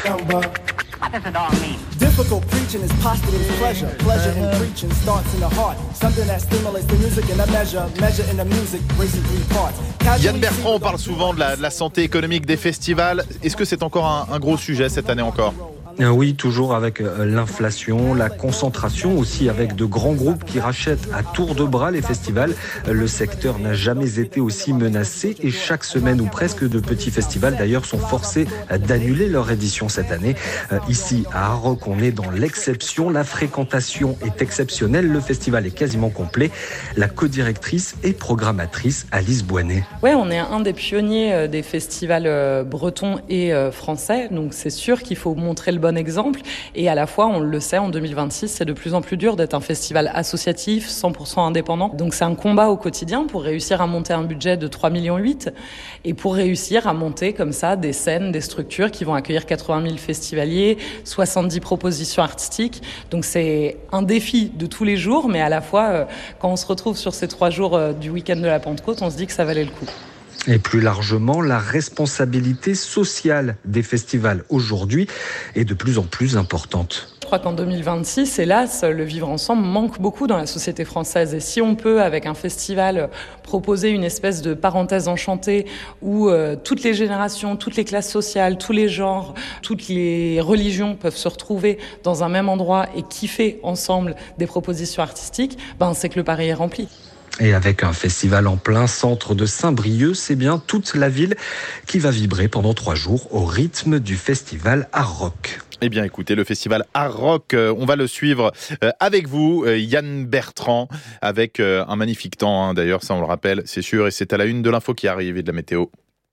Difficult preaching is postulating pleasure. Pleasure in preaching starts in the heart. Something that stimulates the music in a measure. Measure in the music, raising 3 parts. Yann Bertrand, on parle souvent de la santé économique des festivals. Est-ce que c'est encore un gros sujet cette année encore ? Oui, toujours avec l'inflation, la concentration aussi avec de grands groupes qui rachètent à tour de bras les festivals. Le secteur n'a jamais été aussi menacé et chaque semaine ou presque de petits festivals d'ailleurs sont forcés d'annuler leur édition cette année. Ici à Art Rock, on est dans l'exception. La fréquentation est exceptionnelle. Le festival est quasiment complet. La co-directrice et programmatrice Alice Boinet. Ouais, on est un des pionniers des festivals bretons et français. Donc c'est sûr qu'il faut montrer le bon exemple. Et à la fois, on le sait, en 2026, c'est de plus en plus dur d'être un festival associatif, 100% indépendant. Donc c'est un combat au quotidien pour réussir à monter un budget de 3,8 millions et pour réussir à monter comme ça des scènes, des structures qui vont accueillir 80 000 festivaliers, 70 propositions artistiques. Donc c'est un défi de tous les jours, mais à la fois, quand on se retrouve sur ces 3 jours du week-end de la Pentecôte, on se dit que ça valait le coup. Et plus largement, la responsabilité sociale des festivals aujourd'hui est de plus en plus importante. Je crois qu'en 2026, hélas, le vivre ensemble manque beaucoup dans la société française. Et si on peut, avec un festival, proposer une espèce de parenthèse enchantée où toutes les générations, toutes les classes sociales, tous les genres, toutes les religions peuvent se retrouver dans un même endroit et kiffer ensemble des propositions artistiques, c'est que le pari est rempli. Et avec un festival en plein centre de Saint-Brieuc, c'est bien toute la ville qui va vibrer pendant 3 jours au rythme du festival Art Rock. Eh bien, écoutez, le festival Art Rock, on va le suivre avec vous, Yann Bertrand, avec un magnifique temps, d'ailleurs, ça on le rappelle, c'est sûr, et c'est à la une de l'info qui arrive et de la météo.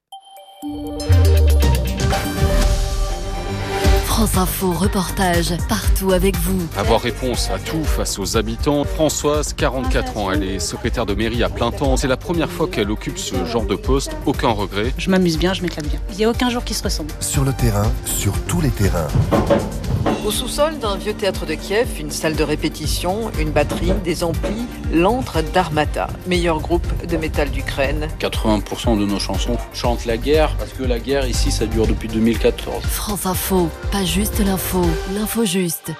France Info, reportage, partout avec vous. Avoir réponse à tout face aux habitants. Françoise, 44 ans, elle est secrétaire de mairie à plein temps. C'est la première fois qu'elle occupe ce genre de poste. Aucun regret. Je m'amuse bien, je m'éclate bien. Il n'y a aucun jour qui se ressemble. Sur le terrain, sur tous les terrains. Au sous-sol d'un vieux théâtre de Kiev, une salle de répétition, une batterie, des amplis, l'antre d'Armata, meilleur groupe de métal d'Ukraine. 80% de nos chansons chantent la guerre, parce que la guerre ici, ça dure depuis 2014. France Info, pas juste l'info, l'info juste.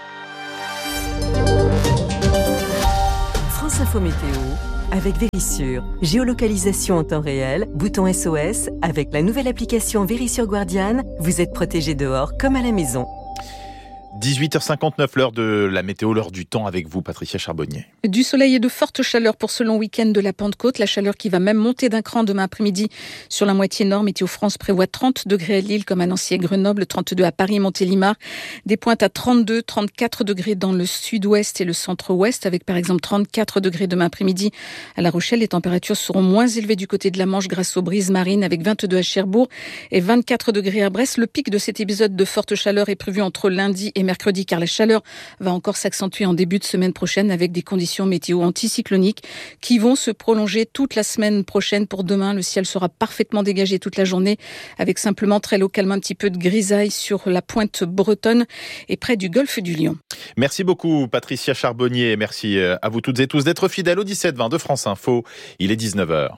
France Info Météo, avec Vérissure. Géolocalisation en temps réel, bouton SOS, avec la nouvelle application Vérissure Guardian, vous êtes protégé dehors comme à la maison. 18h59, l'heure de la météo, l'heure du temps avec vous, Patricia Charbonnier. Du soleil et de fortes chaleurs pour ce long week-end de la Pentecôte. La chaleur qui va même monter d'un cran demain après-midi sur la moitié nord. Météo France prévoit 30 degrés à Lille comme à Nancy et Grenoble, 32 à Paris, Montélimar. Des pointes à 32, 34 degrés dans le sud-ouest et le centre-ouest, avec par exemple 34 degrés demain après-midi à La Rochelle. Les températures seront moins élevées du côté de la Manche grâce aux brises marines, avec 22 à Cherbourg et 24 degrés à Brest. Le pic de cet épisode de forte chaleur est prévu entre lundi et mercredi, car la chaleur va encore s'accentuer en début de semaine prochaine avec des conditions météo anticycloniques qui vont se prolonger toute la semaine prochaine. Pour demain, le ciel sera parfaitement dégagé toute la journée avec simplement très localement un petit peu de grisaille sur la pointe bretonne et près du golfe du Lion. Merci beaucoup Patricia Charbonnier, merci à vous toutes et tous d'être fidèles au 17-20 de France Info. Il est 19h.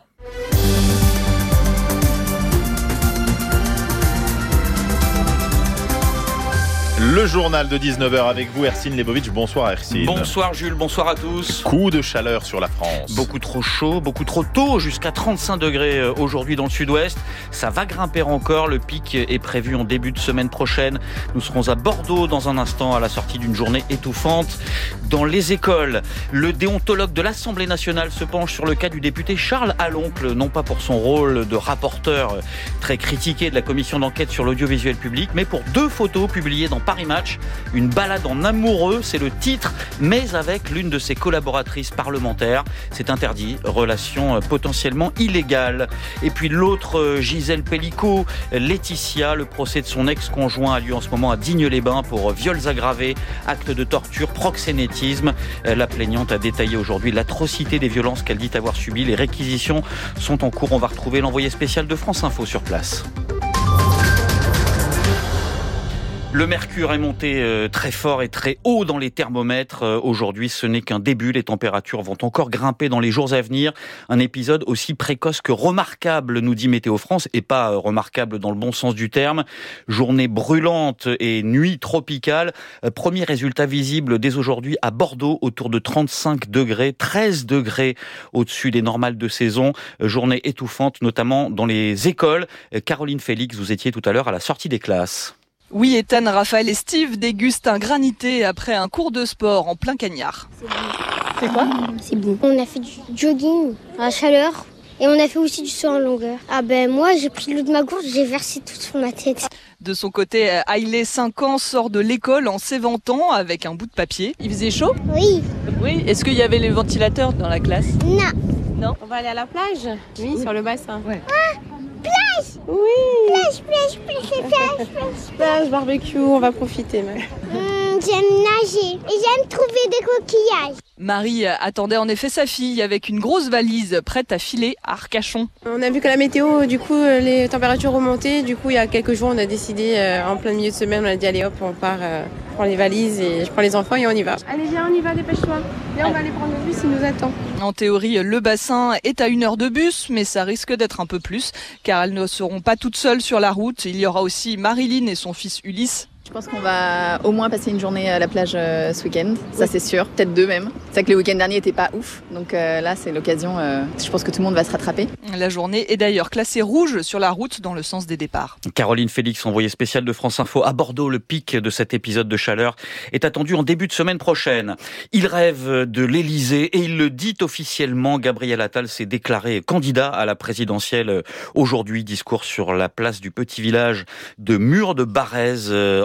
Le journal de 19h avec vous, Hercine Lebovitch. Bonsoir Hercine. Bonsoir Jules, bonsoir à tous. Coup de chaleur sur la France. Beaucoup trop chaud, beaucoup trop tôt, jusqu'à 35 degrés aujourd'hui dans le sud-ouest. Ça va grimper encore, le pic est prévu en début de semaine prochaine. Nous serons à Bordeaux dans un instant à la sortie d'une journée étouffante. Dans les écoles, le déontologue de l'Assemblée nationale se penche sur le cas du député Charles Aloncle, non pas pour son rôle de rapporteur très critiqué de la commission d'enquête sur l'audiovisuel public, mais pour 2 photos publiées dans Paris Match, une balade en amoureux, c'est le titre, mais avec l'une de ses collaboratrices parlementaires. C'est interdit, relation potentiellement illégale. Et puis l'autre, Gisèle Pellicot, Laetitia, le procès de son ex-conjoint a lieu en ce moment à Digne-les-Bains pour viols aggravés, actes de torture, proxénétisme. La plaignante a détaillé aujourd'hui l'atrocité des violences qu'elle dit avoir subies. Les réquisitions sont en cours. On va retrouver l'envoyé spécial de France Info sur place. Le mercure est monté très fort et très haut dans les thermomètres. Aujourd'hui, ce n'est qu'un début. Les températures vont encore grimper dans les jours à venir. Un épisode aussi précoce que remarquable, nous dit Météo France, et pas remarquable dans le bon sens du terme. Journée brûlante et nuit tropicale. Premier résultat visible dès aujourd'hui à Bordeaux, autour de 35 degrés, 13 degrés au-dessus des normales de saison. Journée étouffante, notamment dans les écoles. Caroline Félix, vous étiez tout à l'heure à la sortie des classes. Oui, Ethan, Raphaël et Steve dégustent un granité après un cours de sport en plein cagnard. C'est quoi ? C'est bon. On a fait du jogging à la chaleur et on a fait aussi du saut en longueur. Moi, j'ai pris l'eau de ma gourde, j'ai versé tout sur ma tête. De son côté, Hailey, 5 ans, sort de l'école en s'éventant avec un bout de papier. Il faisait chaud ? Oui. Oui. Est-ce qu'il y avait les ventilateurs dans la classe ? Non. Non. On va aller à la plage ? Oui, sur le bassin. Ouais. Plage ! Oui. Plage. Plage, barbecue, on va profiter même. J'aime nager et j'aime trouver des coquillages. Marie attendait en effet sa fille avec une grosse valise prête à filer à Arcachon. On a vu que la météo, du coup, les températures remontaient. Du coup, il y a quelques jours, on a décidé, en plein milieu de semaine, on a dit allez hop, on part, je prends les valises et je prends les enfants et on y va. Allez, viens, on y va, dépêche-toi. Viens, on va aller prendre le bus, il nous attend. En théorie, le bassin est à 1 heure de bus, mais ça risque d'être un peu plus, car elles ne seront pas toutes seules sur la route. Il y aura aussi Marilyn et son fils Ulysse. Je pense qu'on va au moins passer une journée à la plage ce week-end, ça c'est sûr, peut-être 2 même. C'est vrai que le week-end dernier n'était pas ouf, donc là c'est l'occasion, je pense que tout le monde va se rattraper. La journée est d'ailleurs classée rouge sur la route dans le sens des départs. Caroline Félix, envoyée spéciale de France Info à Bordeaux. Le pic de cet épisode de chaleur est attendu en début de semaine prochaine. Il rêve de l'Élysée et il le dit officiellement. Gabriel Attal s'est déclaré candidat à la présidentielle aujourd'hui. Discours sur la place du petit village de Mur de Barrez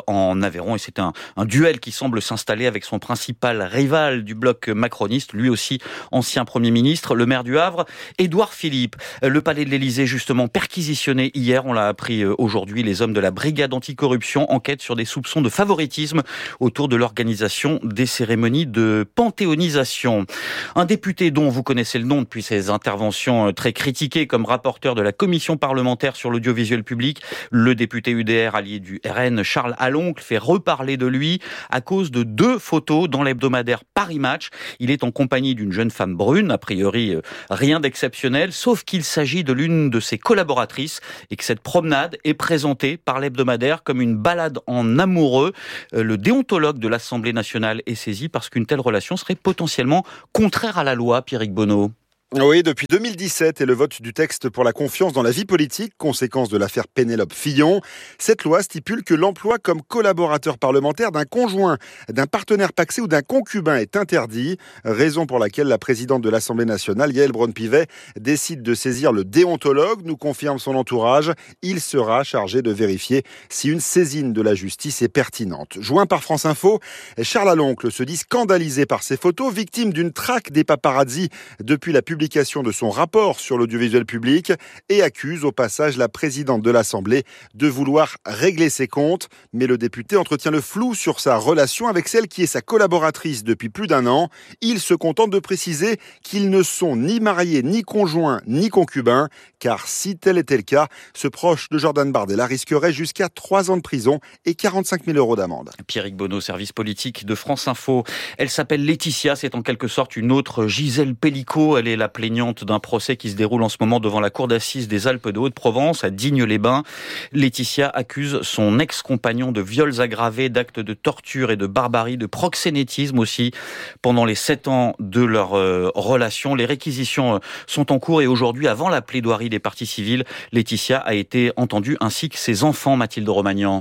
en Aveyron. Et c'est un duel qui semble s'installer avec son principal rival du bloc macroniste, lui aussi ancien Premier ministre, le maire du Havre, Édouard Philippe. Le palais de l'Élysée, justement, perquisitionné hier, on l'a appris aujourd'hui, les hommes de la brigade anticorruption enquêtent sur des soupçons de favoritisme autour de l'organisation des cérémonies de panthéonisation. Un député dont vous connaissez le nom depuis ses interventions très critiquées comme rapporteur de la commission parlementaire sur l'audiovisuel public, le député UDR allié du RN, Charles Aloncle, fait reparler de lui à cause de 2 photos dans l'hebdomadaire Paris Match. Il est en compagnie d'une jeune femme brune, a priori rien d'exceptionnel, sauf qu'il s'agit de l'une de ses collaboratrices et que cette promenade est présentée par l'hebdomadaire comme une balade en amoureux. Le déontologue de l'Assemblée nationale est saisi parce qu'une telle relation serait potentiellement contraire à la loi, Pierrick Bonneau. Oui, depuis 2017 et le vote du texte pour la confiance dans la vie politique, conséquence de l'affaire Pénélope Fillon, cette loi stipule que l'emploi comme collaborateur parlementaire d'un conjoint, d'un partenaire pacsé ou d'un concubin est interdit, raison pour laquelle la présidente de l'Assemblée nationale, Yaël Braun-Pivet, décide de saisir le déontologue, nous confirme son entourage. Il sera chargé de vérifier si une saisine de la justice est pertinente. Joint par France Info, Charles Aloncle se dit scandalisé par ces photos, victime d'une traque des paparazzis depuis la publication de son rapport sur l'audiovisuel public et accuse au passage la présidente de l'Assemblée de vouloir régler ses comptes. Mais le député entretient le flou sur sa relation avec celle qui est sa collaboratrice depuis plus d'1 an. Il se contente de préciser qu'ils ne sont ni mariés, ni conjoints, ni concubins, car si tel était le cas, ce proche de Jordan Bardella risquerait jusqu'à 3 ans de prison et 45 000 € d'amende. Pierrick Bonneau, service politique de France Info. Elle s'appelle Laetitia, c'est en quelque sorte une autre Gisèle Pellicot. Elle est la plaignante d'un procès qui se déroule en ce moment devant la cour d'assises des Alpes de Haute-Provence, à Digne-les-Bains. Laetitia accuse son ex-compagnon de viols aggravés, d'actes de torture et de barbarie, de proxénétisme aussi. Pendant les 7 ans de leur relation, les réquisitions sont en cours et aujourd'hui, avant la plaidoirie des parties civiles, Laetitia a été entendue ainsi que ses enfants, Mathilde Romagnan.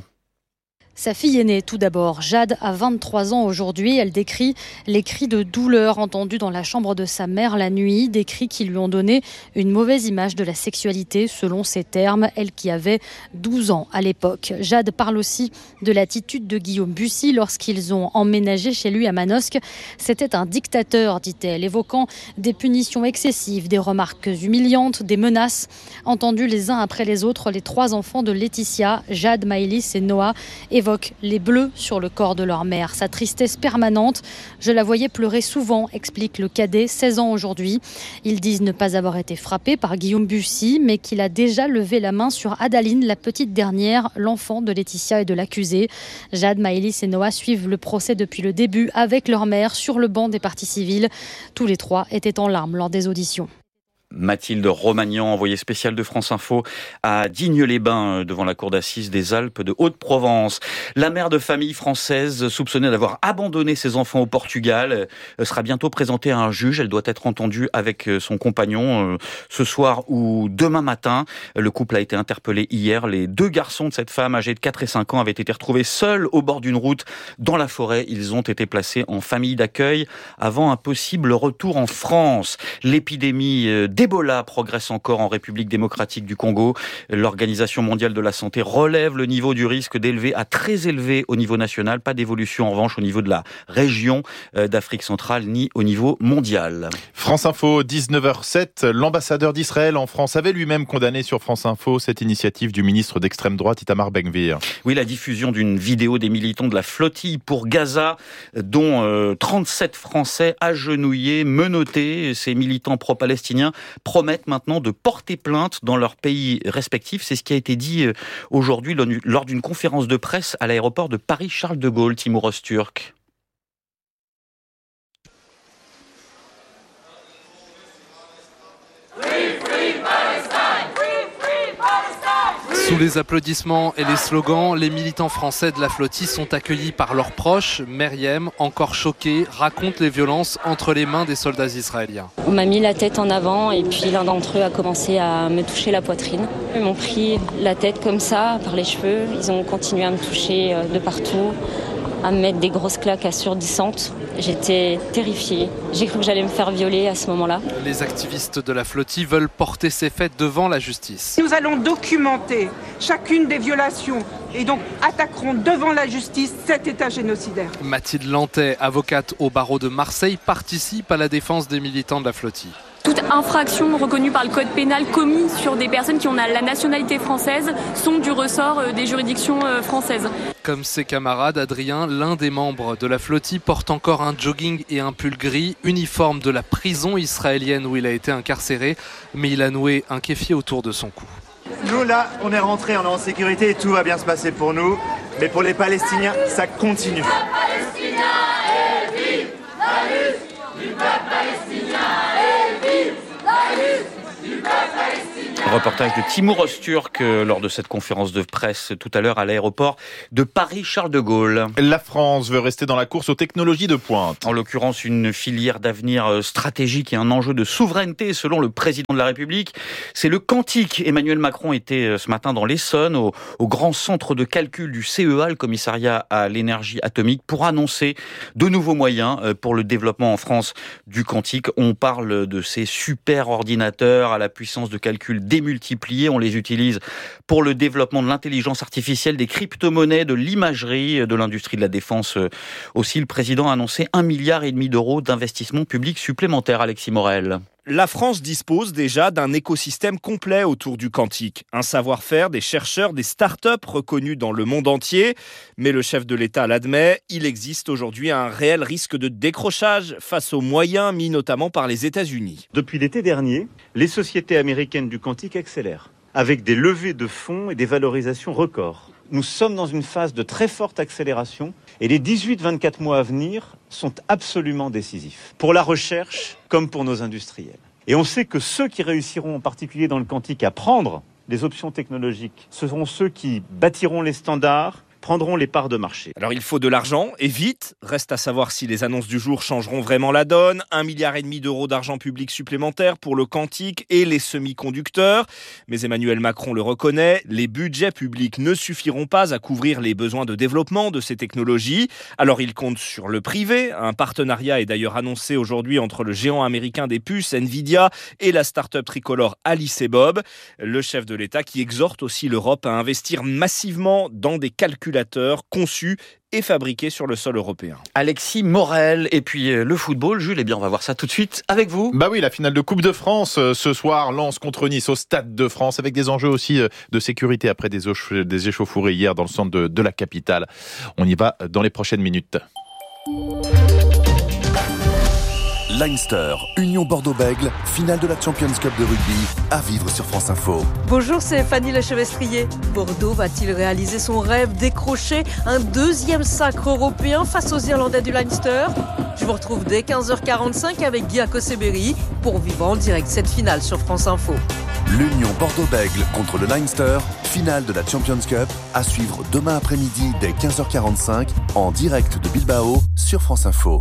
Sa fille aînée, tout d'abord, Jade, a 23 ans aujourd'hui. Elle décrit les cris de douleur entendus dans la chambre de sa mère la nuit, des cris qui lui ont donné une mauvaise image de la sexualité, selon ses termes, elle qui avait 12 ans à l'époque. Jade parle aussi de l'attitude de Guillaume Bussy lorsqu'ils ont emménagé chez lui à Manosque. C'était un dictateur, dit-elle, évoquant des punitions excessives, des remarques humiliantes, des menaces. Entendues les uns après les autres, les 3 enfants de Laetitia, Jade, Maëlys et Noah, évoquent les bleus sur le corps de leur mère. Sa tristesse permanente, je la voyais pleurer souvent, explique le cadet, 16 ans aujourd'hui. Ils disent ne pas avoir été frappés par Guillaume Bussy, mais qu'il a déjà levé la main sur Adaline, la petite dernière, l'enfant de Laetitia et de l'accusé. Jade, Maëlys et Noah suivent le procès depuis le début avec leur mère sur le banc des parties civiles. Tous les 3 étaient en larmes lors des auditions. Mathilde Romagnan, envoyée spéciale de France Info à Digne-les-Bains, devant la cour d'assises des Alpes de Haute-Provence. La mère de famille française, soupçonnée d'avoir abandonné ses enfants au Portugal, sera bientôt présentée à un juge. Elle doit être entendue avec son compagnon ce soir ou demain matin. Le couple a été interpellé hier. Les 2 garçons de cette femme, âgés de 4 et 5 ans, avaient été retrouvés seuls au bord d'une route dans la forêt. Ils ont été placés en famille d'accueil avant un possible retour en France. L'épidémie d'Ebola progresse encore en République démocratique du Congo. L'Organisation mondiale de la santé relève le niveau du risque d'élevé à très élevé au niveau national. Pas d'évolution en revanche au niveau de la région d'Afrique centrale ni au niveau mondial. France Info, 19h07. L'ambassadeur d'Israël en France avait lui-même condamné sur France Info cette initiative du ministre d'extrême droite Itamar Ben-Gvir. Oui, la diffusion d'une vidéo des militants de la flottille pour Gaza, dont 37 Français agenouillés, menottés. Ces militants pro-palestiniens promettent maintenant de porter plainte dans leurs pays respectifs. C'est ce qui a été dit aujourd'hui lors d'une conférence de presse à l'aéroport de Paris-Charles de Gaulle. Timur Öztürk. Sous les applaudissements et les slogans, les militants français de la flottille sont accueillis par leurs proches. Meriem, encore choquée, raconte les violences entre les mains des soldats israéliens. On m'a mis la tête en avant et puis l'un d'entre eux a commencé à me toucher la poitrine. Ils m'ont pris la tête comme ça, par les cheveux. Ils ont continué à me toucher de partout, à me mettre des grosses claques assourdissantes. J'étais terrifiée. J'ai cru que j'allais me faire violer à ce moment-là. Les activistes de la flottille veulent porter ces faits devant la justice. Nous allons documenter chacune des violations et donc attaquerons devant la justice cet État génocidaire. Mathilde Lantais, avocate au barreau de Marseille, participe à la défense des militants de la flottille. Toute infraction reconnue par le code pénal commise sur des personnes qui ont la nationalité française sont du ressort des juridictions françaises. Comme ses camarades, Adrien, l'un des membres de la flottille, porte encore un jogging et un pull gris, uniforme de la prison israélienne où il a été incarcéré, mais il a noué un kéfier autour de son cou. Nous là, on est rentrés, on est en sécurité et tout va bien se passer pour nous, mais pour les Palestiniens, ça continue. Reportage de Timur Öztürk lors de cette conférence de presse tout à l'heure à l'aéroport de Paris-Charles de Gaulle. La France veut rester dans la course aux technologies de pointe. En l'occurrence, une filière d'avenir stratégique et un enjeu de souveraineté selon le président de la République. C'est le quantique. Emmanuel Macron était ce matin dans l'Essonne, au grand centre de calcul du CEA, le commissariat à l'énergie atomique, pour annoncer de nouveaux moyens pour le développement en France du quantique. On parle de ces super ordinateurs à la puissance de calcul démultipliée. On les utilise pour le développement de l'intelligence artificielle, des crypto-monnaies, de l'imagerie, de l'industrie de la défense. Aussi, le président a annoncé 1,5 milliard d'euros d'investissement public supplémentaire. Alexis Morel. La France dispose déjà d'un écosystème complet autour du quantique. Un savoir-faire des chercheurs, des start-up reconnus dans le monde entier. Mais le chef de l'État l'admet, il existe aujourd'hui un réel risque de décrochage face aux moyens mis notamment par les États-Unis. Depuis l'été dernier, les sociétés américaines du quantique accélèrent, avec des levées de fonds et des valorisations records. Nous sommes dans une phase de très forte accélération et les 18-24 mois à venir sont absolument décisifs pour la recherche comme pour nos industriels. Et on sait que ceux qui réussiront en particulier dans le quantique à prendre les options technologiques, ce seront ceux qui bâtiront les standards, prendront les parts de marché. Alors il faut de l'argent, et vite. Reste à savoir si les annonces du jour changeront vraiment la donne. 1,5 milliard d'euros d'argent public supplémentaire pour le quantique et les semi-conducteurs. Mais Emmanuel Macron le reconnaît, les budgets publics ne suffiront pas à couvrir les besoins de développement de ces technologies. Alors il compte sur le privé. Un partenariat est d'ailleurs annoncé aujourd'hui entre le géant américain des puces, Nvidia, et la start-up tricolore Alice et Bob. Le chef de l'État qui exhorte aussi l'Europe à investir massivement dans des calculateurs conçus et fabriqués sur le sol européen. Alexis Morel, et puis le football, Jules, eh bien on va voir ça tout de suite avec vous. Bah oui, la finale de Coupe de France ce soir, Lens contre Nice au Stade de France, avec des enjeux aussi de sécurité après des échauffourées hier dans le centre de la capitale. On y va dans les prochaines minutes. Leinster, Union Bordeaux-Bègles, finale de la Champions Cup de rugby, à vivre sur France Info. Bonjour, c'est Fanny Lechevestrier. Bordeaux va-t-il réaliser son rêve, décrocher un deuxième sacre européen face aux Irlandais du Leinster ? Je vous retrouve dès 15h45 avec Guy Akoseberi pour vivre en direct cette finale sur France Info. L'Union Bordeaux-Bègles contre le Leinster, finale de la Champions Cup, à suivre demain après-midi dès 15h45 en direct de Bilbao sur France Info.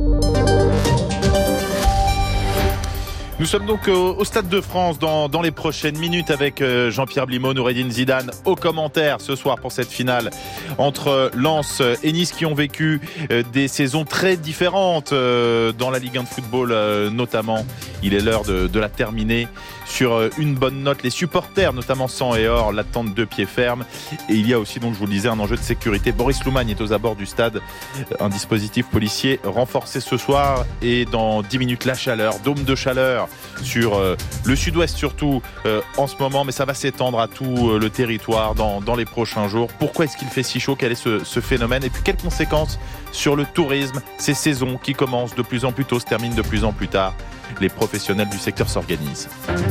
Nous sommes donc au Stade de France dans les prochaines minutes avec Jean-Pierre Blimaud, Noureddine Zidane au commentaire ce soir pour cette finale entre Lens et Nice qui ont vécu des saisons très différentes dans la Ligue 1 de football notamment. Il est l'heure de la terminer sur une bonne note. Les supporters, notamment sang et or, l'attendent de pied ferme. Et il y a aussi, donc je vous le disais, un enjeu de sécurité. Boris Loumagne est aux abords du stade. Un dispositif policier renforcé ce soir. Et dans 10 minutes, la chaleur, dôme de chaleur sur le sud-ouest surtout en ce moment. Mais ça va s'étendre à tout le territoire dans les prochains jours. Pourquoi est-ce qu'il fait si chaud ? Quel est ce phénomène ? Et puis quelles conséquences sur le tourisme ? Ces saisons qui commencent de plus en plus tôt, se terminent de plus en plus tard. Les professionnels du secteur s'organisent.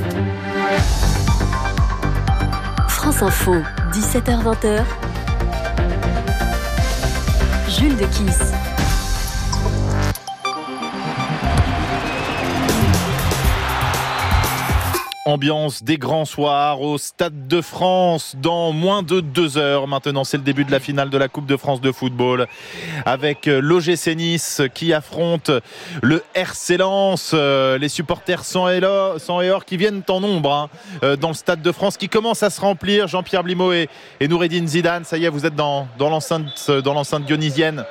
France Info, 17h-20h. Jules de Kiss. Ambiance des grands soirs au Stade de France dans moins de 2 heures. Maintenant, c'est le début de la finale de la Coupe de France de football avec l'OGC Nice qui affronte le RC Lens. Les supporters sang et or qui viennent en nombre dans le Stade de France qui commence à se remplir. Jean-Pierre Blimaud et Noureddine Zidane, ça y est, vous êtes dans l'enceinte dionysienne.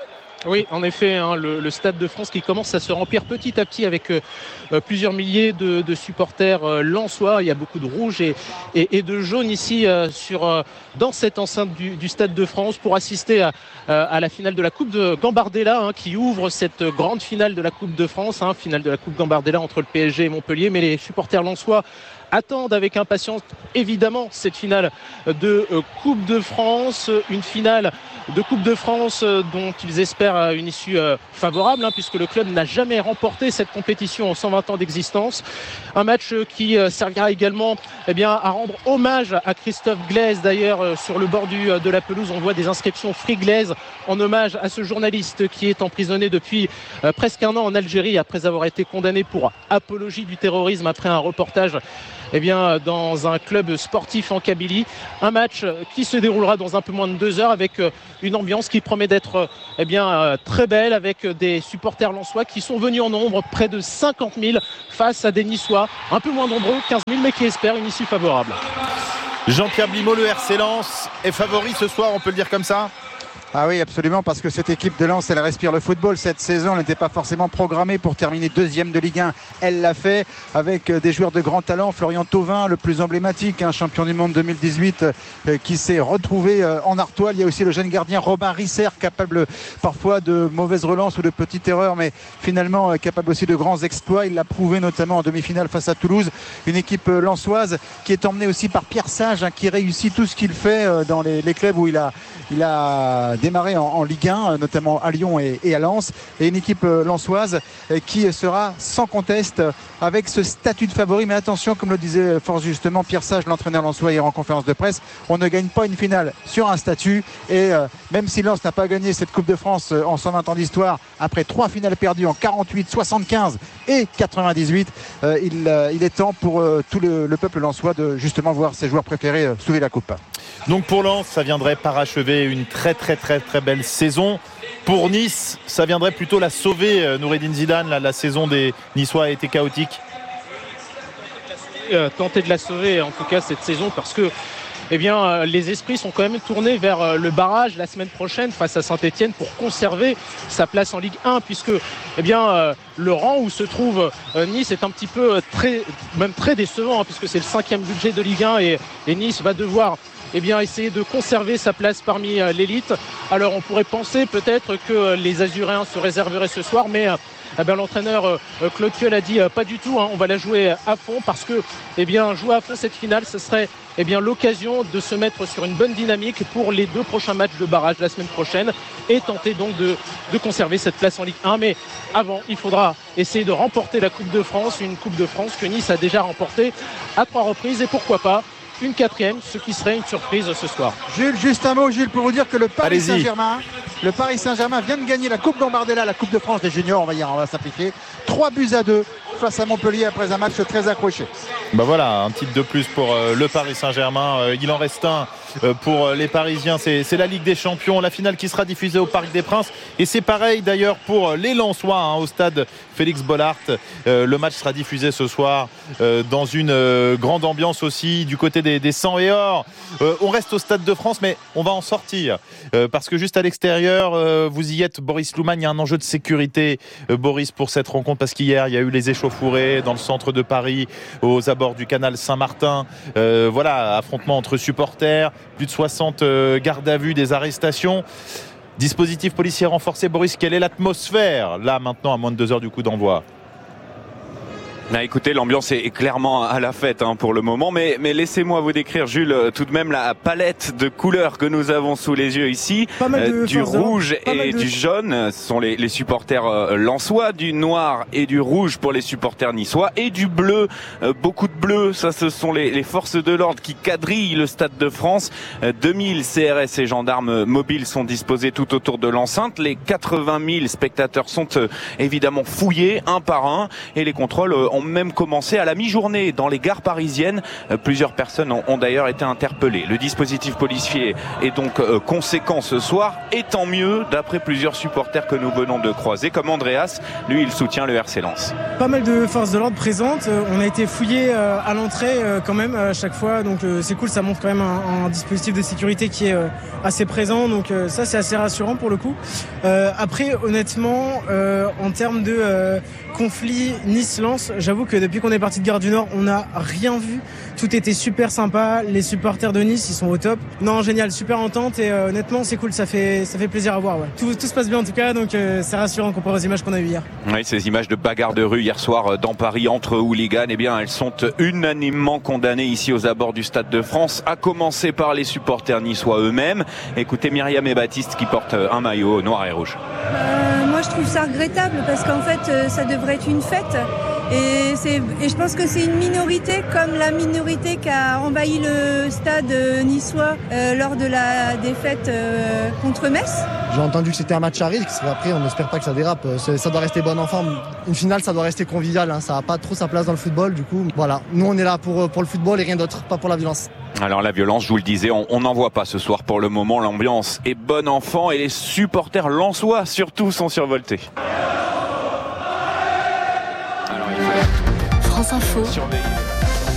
Oui, en effet, le Stade de France qui commence à se remplir petit à petit avec plusieurs milliers de supporters lensois. Il y a beaucoup de rouge et de jaune ici dans cette enceinte du Stade de France pour assister à la finale de la Coupe de Gambardella qui ouvre cette grande finale de la Coupe de France, finale de la Coupe Gambardella entre le PSG et Montpellier. Mais les supporters lensois attendent avec impatience évidemment cette finale de Coupe de France, une finale de Coupe de France dont ils espèrent une issue favorable puisque le club n'a jamais remporté cette compétition en 120 ans d'existence. Un match qui servira également à rendre hommage à Christophe Glaise. D'ailleurs sur le bord de la pelouse on voit des inscriptions Free Glaise en hommage à ce journaliste qui est emprisonné depuis presque un an en Algérie après avoir été condamné pour apologie du terrorisme après un reportage dans un club sportif en Kabylie. Un match qui se déroulera dans un peu moins de 2 heures avec une ambiance qui promet d'être très belle avec des supporters lensois qui sont venus en nombre, près de 50 000 face à des Niçois un peu moins nombreux, 15 000, mais qui espèrent une issue favorable. Jean-Pierre Blimaud, le RC Lens est favori ce soir, on peut le dire comme ça ? Ah oui, absolument, parce que cette équipe de Lens, elle respire le football. Cette saison, elle n'était pas forcément programmée pour terminer 2e de Ligue 1. Elle l'a fait avec des joueurs de grand talent. Florian Thauvin, le plus emblématique, champion du monde 2018, qui s'est retrouvé en Artois. Il y a aussi le jeune gardien Robin Risser, capable parfois de mauvaises relances ou de petites erreurs, mais finalement capable aussi de grands exploits. Il l'a prouvé notamment en demi-finale face à Toulouse. Une équipe lensoise qui est emmenée aussi par Pierre Sage, qui réussit tout ce qu'il fait dans les clubs où il a démarré en Ligue 1, notamment à Lyon et à Lens, et une équipe lensoise qui sera sans conteste avec ce statut de favori. Mais attention, comme le disait fort justement Pierre Sage, l'entraîneur lensois hier en conférence de presse, on ne gagne pas une finale sur un statut, et même si Lens n'a pas gagné cette Coupe de France en 120 ans d'histoire, après 3 finales perdues en 48, 75 et 98, il est temps pour tout le peuple lensois de justement voir ses joueurs préférés soulever la coupe. Donc pour Lens, ça viendrait parachever une très très très très belle saison. Pour Nice, ça viendrait plutôt la sauver. Noureddine Zidane, la saison des Niçois a été chaotique. Tenter de la sauver en tout cas cette saison, parce que les esprits sont quand même tournés vers le barrage la semaine prochaine face à Saint-Etienne pour conserver sa place en Ligue 1, puisque le rang où se trouve Nice est un petit peu très décevant, puisque c'est le 5e budget de Ligue 1 et Nice va devoir essayer de conserver sa place parmi l'élite. Alors on pourrait penser peut-être que les Azuréens se réserveraient ce soir, mais l'entraîneur Claude Puel a dit pas du tout, on va la jouer à fond, parce que jouer à fond cette finale, ce serait l'occasion de se mettre sur une bonne dynamique pour les 2 prochains matchs de barrage la semaine prochaine et tenter donc de conserver cette place en Ligue 1. Mais avant, il faudra essayer de remporter la Coupe de France, une Coupe de France que Nice a déjà remportée à 3 reprises, et pourquoi pas une 4e, ce qui serait une surprise ce soir. Jules, juste un mot, pour vous dire que le Paris Saint-Germain vient de gagner la Coupe Gambardella, la Coupe de France des juniors, on va simplifier, 3-2 face à Montpellier après un match très accroché. Voilà, un titre de plus pour le Paris Saint-Germain. Il en reste un pour les Parisiens, c'est la Ligue des Champions, la finale qui sera diffusée au Parc des Princes, et c'est pareil d'ailleurs pour les Lensois au stade Félix Bollaert. Le match sera diffusé ce soir dans une grande ambiance aussi du côté des 100 et or. On reste au Stade de France, mais on va en sortir parce que juste à l'extérieur, vous y êtes, Boris Louman, il y a un enjeu de sécurité, Boris, pour cette rencontre, parce qu'hier il y a eu les échauffourées dans le centre de Paris, aux abords du canal Saint-Martin. Affrontement entre supporters, plus de 60 gardes à vue, des arrestations. Dispositif policier renforcé. Boris, quelle est l'atmosphère là maintenant à moins de 2 heures du coup d'envoi? Écoutez, l'ambiance est clairement à la fête pour le moment, mais laissez-moi vous décrire, Jules, tout de même la palette de couleurs que nous avons sous les yeux ici. Du rouge et du jaune, ce sont les supporters lensois, du noir et du rouge pour les supporters niçois, et du bleu, beaucoup de bleu, ça ce sont les forces de l'ordre qui quadrillent le Stade de France. 2000 CRS et gendarmes mobiles sont disposés tout autour de l'enceinte. Les 80 000 spectateurs sont évidemment fouillés un par un, et les contrôles ont même commencé à la mi-journée dans les gares parisiennes. Plusieurs personnes ont d'ailleurs été interpellées. Le dispositif policier est donc conséquent ce soir, et tant mieux d'après plusieurs supporters que nous venons de croiser, comme Andreas, lui il soutient le RC Lens. Pas mal de forces de l'ordre présentes, on a été fouillés à l'entrée quand même à chaque fois, donc c'est cool, ça montre quand même un dispositif de sécurité qui est assez présent, donc ça c'est assez rassurant pour le coup. Après honnêtement, en termes de conflit Nice-Lens, j'avoue que depuis qu'on est parti de Gare du Nord, on n'a rien vu. Tout était super sympa, les supporters de Nice, ils sont au top. Non, génial, super entente et honnêtement, c'est cool, ça fait plaisir à voir. Ouais. Tout se passe bien en tout cas, donc c'est rassurant comparé aux images qu'on a eues hier. Oui, ces images de bagarre de rue hier soir dans Paris entre hooligans, eh bien, elles sont unanimement condamnées ici aux abords du Stade de France, à commencer par les supporters niçois eux-mêmes. Écoutez Myriam et Baptiste qui portent un maillot noir et rouge. Moi, je trouve ça regrettable parce qu'en fait, ça devrait être une fête. Et je pense que c'est une minorité comme la minorité qui a envahi le stade niçois lors de la défaite contre Metz. J'ai entendu que c'était un match à risque, après on n'espère pas que ça dérape, ça doit rester bon enfant. Une finale ça doit rester convivial, hein. Ça n'a pas trop sa place dans le football, du coup voilà, nous on est là pour le football et rien d'autre, pas pour la violence. Alors la violence, je vous le disais, on n'en voit pas ce soir pour le moment, l'ambiance est bon enfant et les supporters lensois surtout sont survoltés. France Info. Surveiller.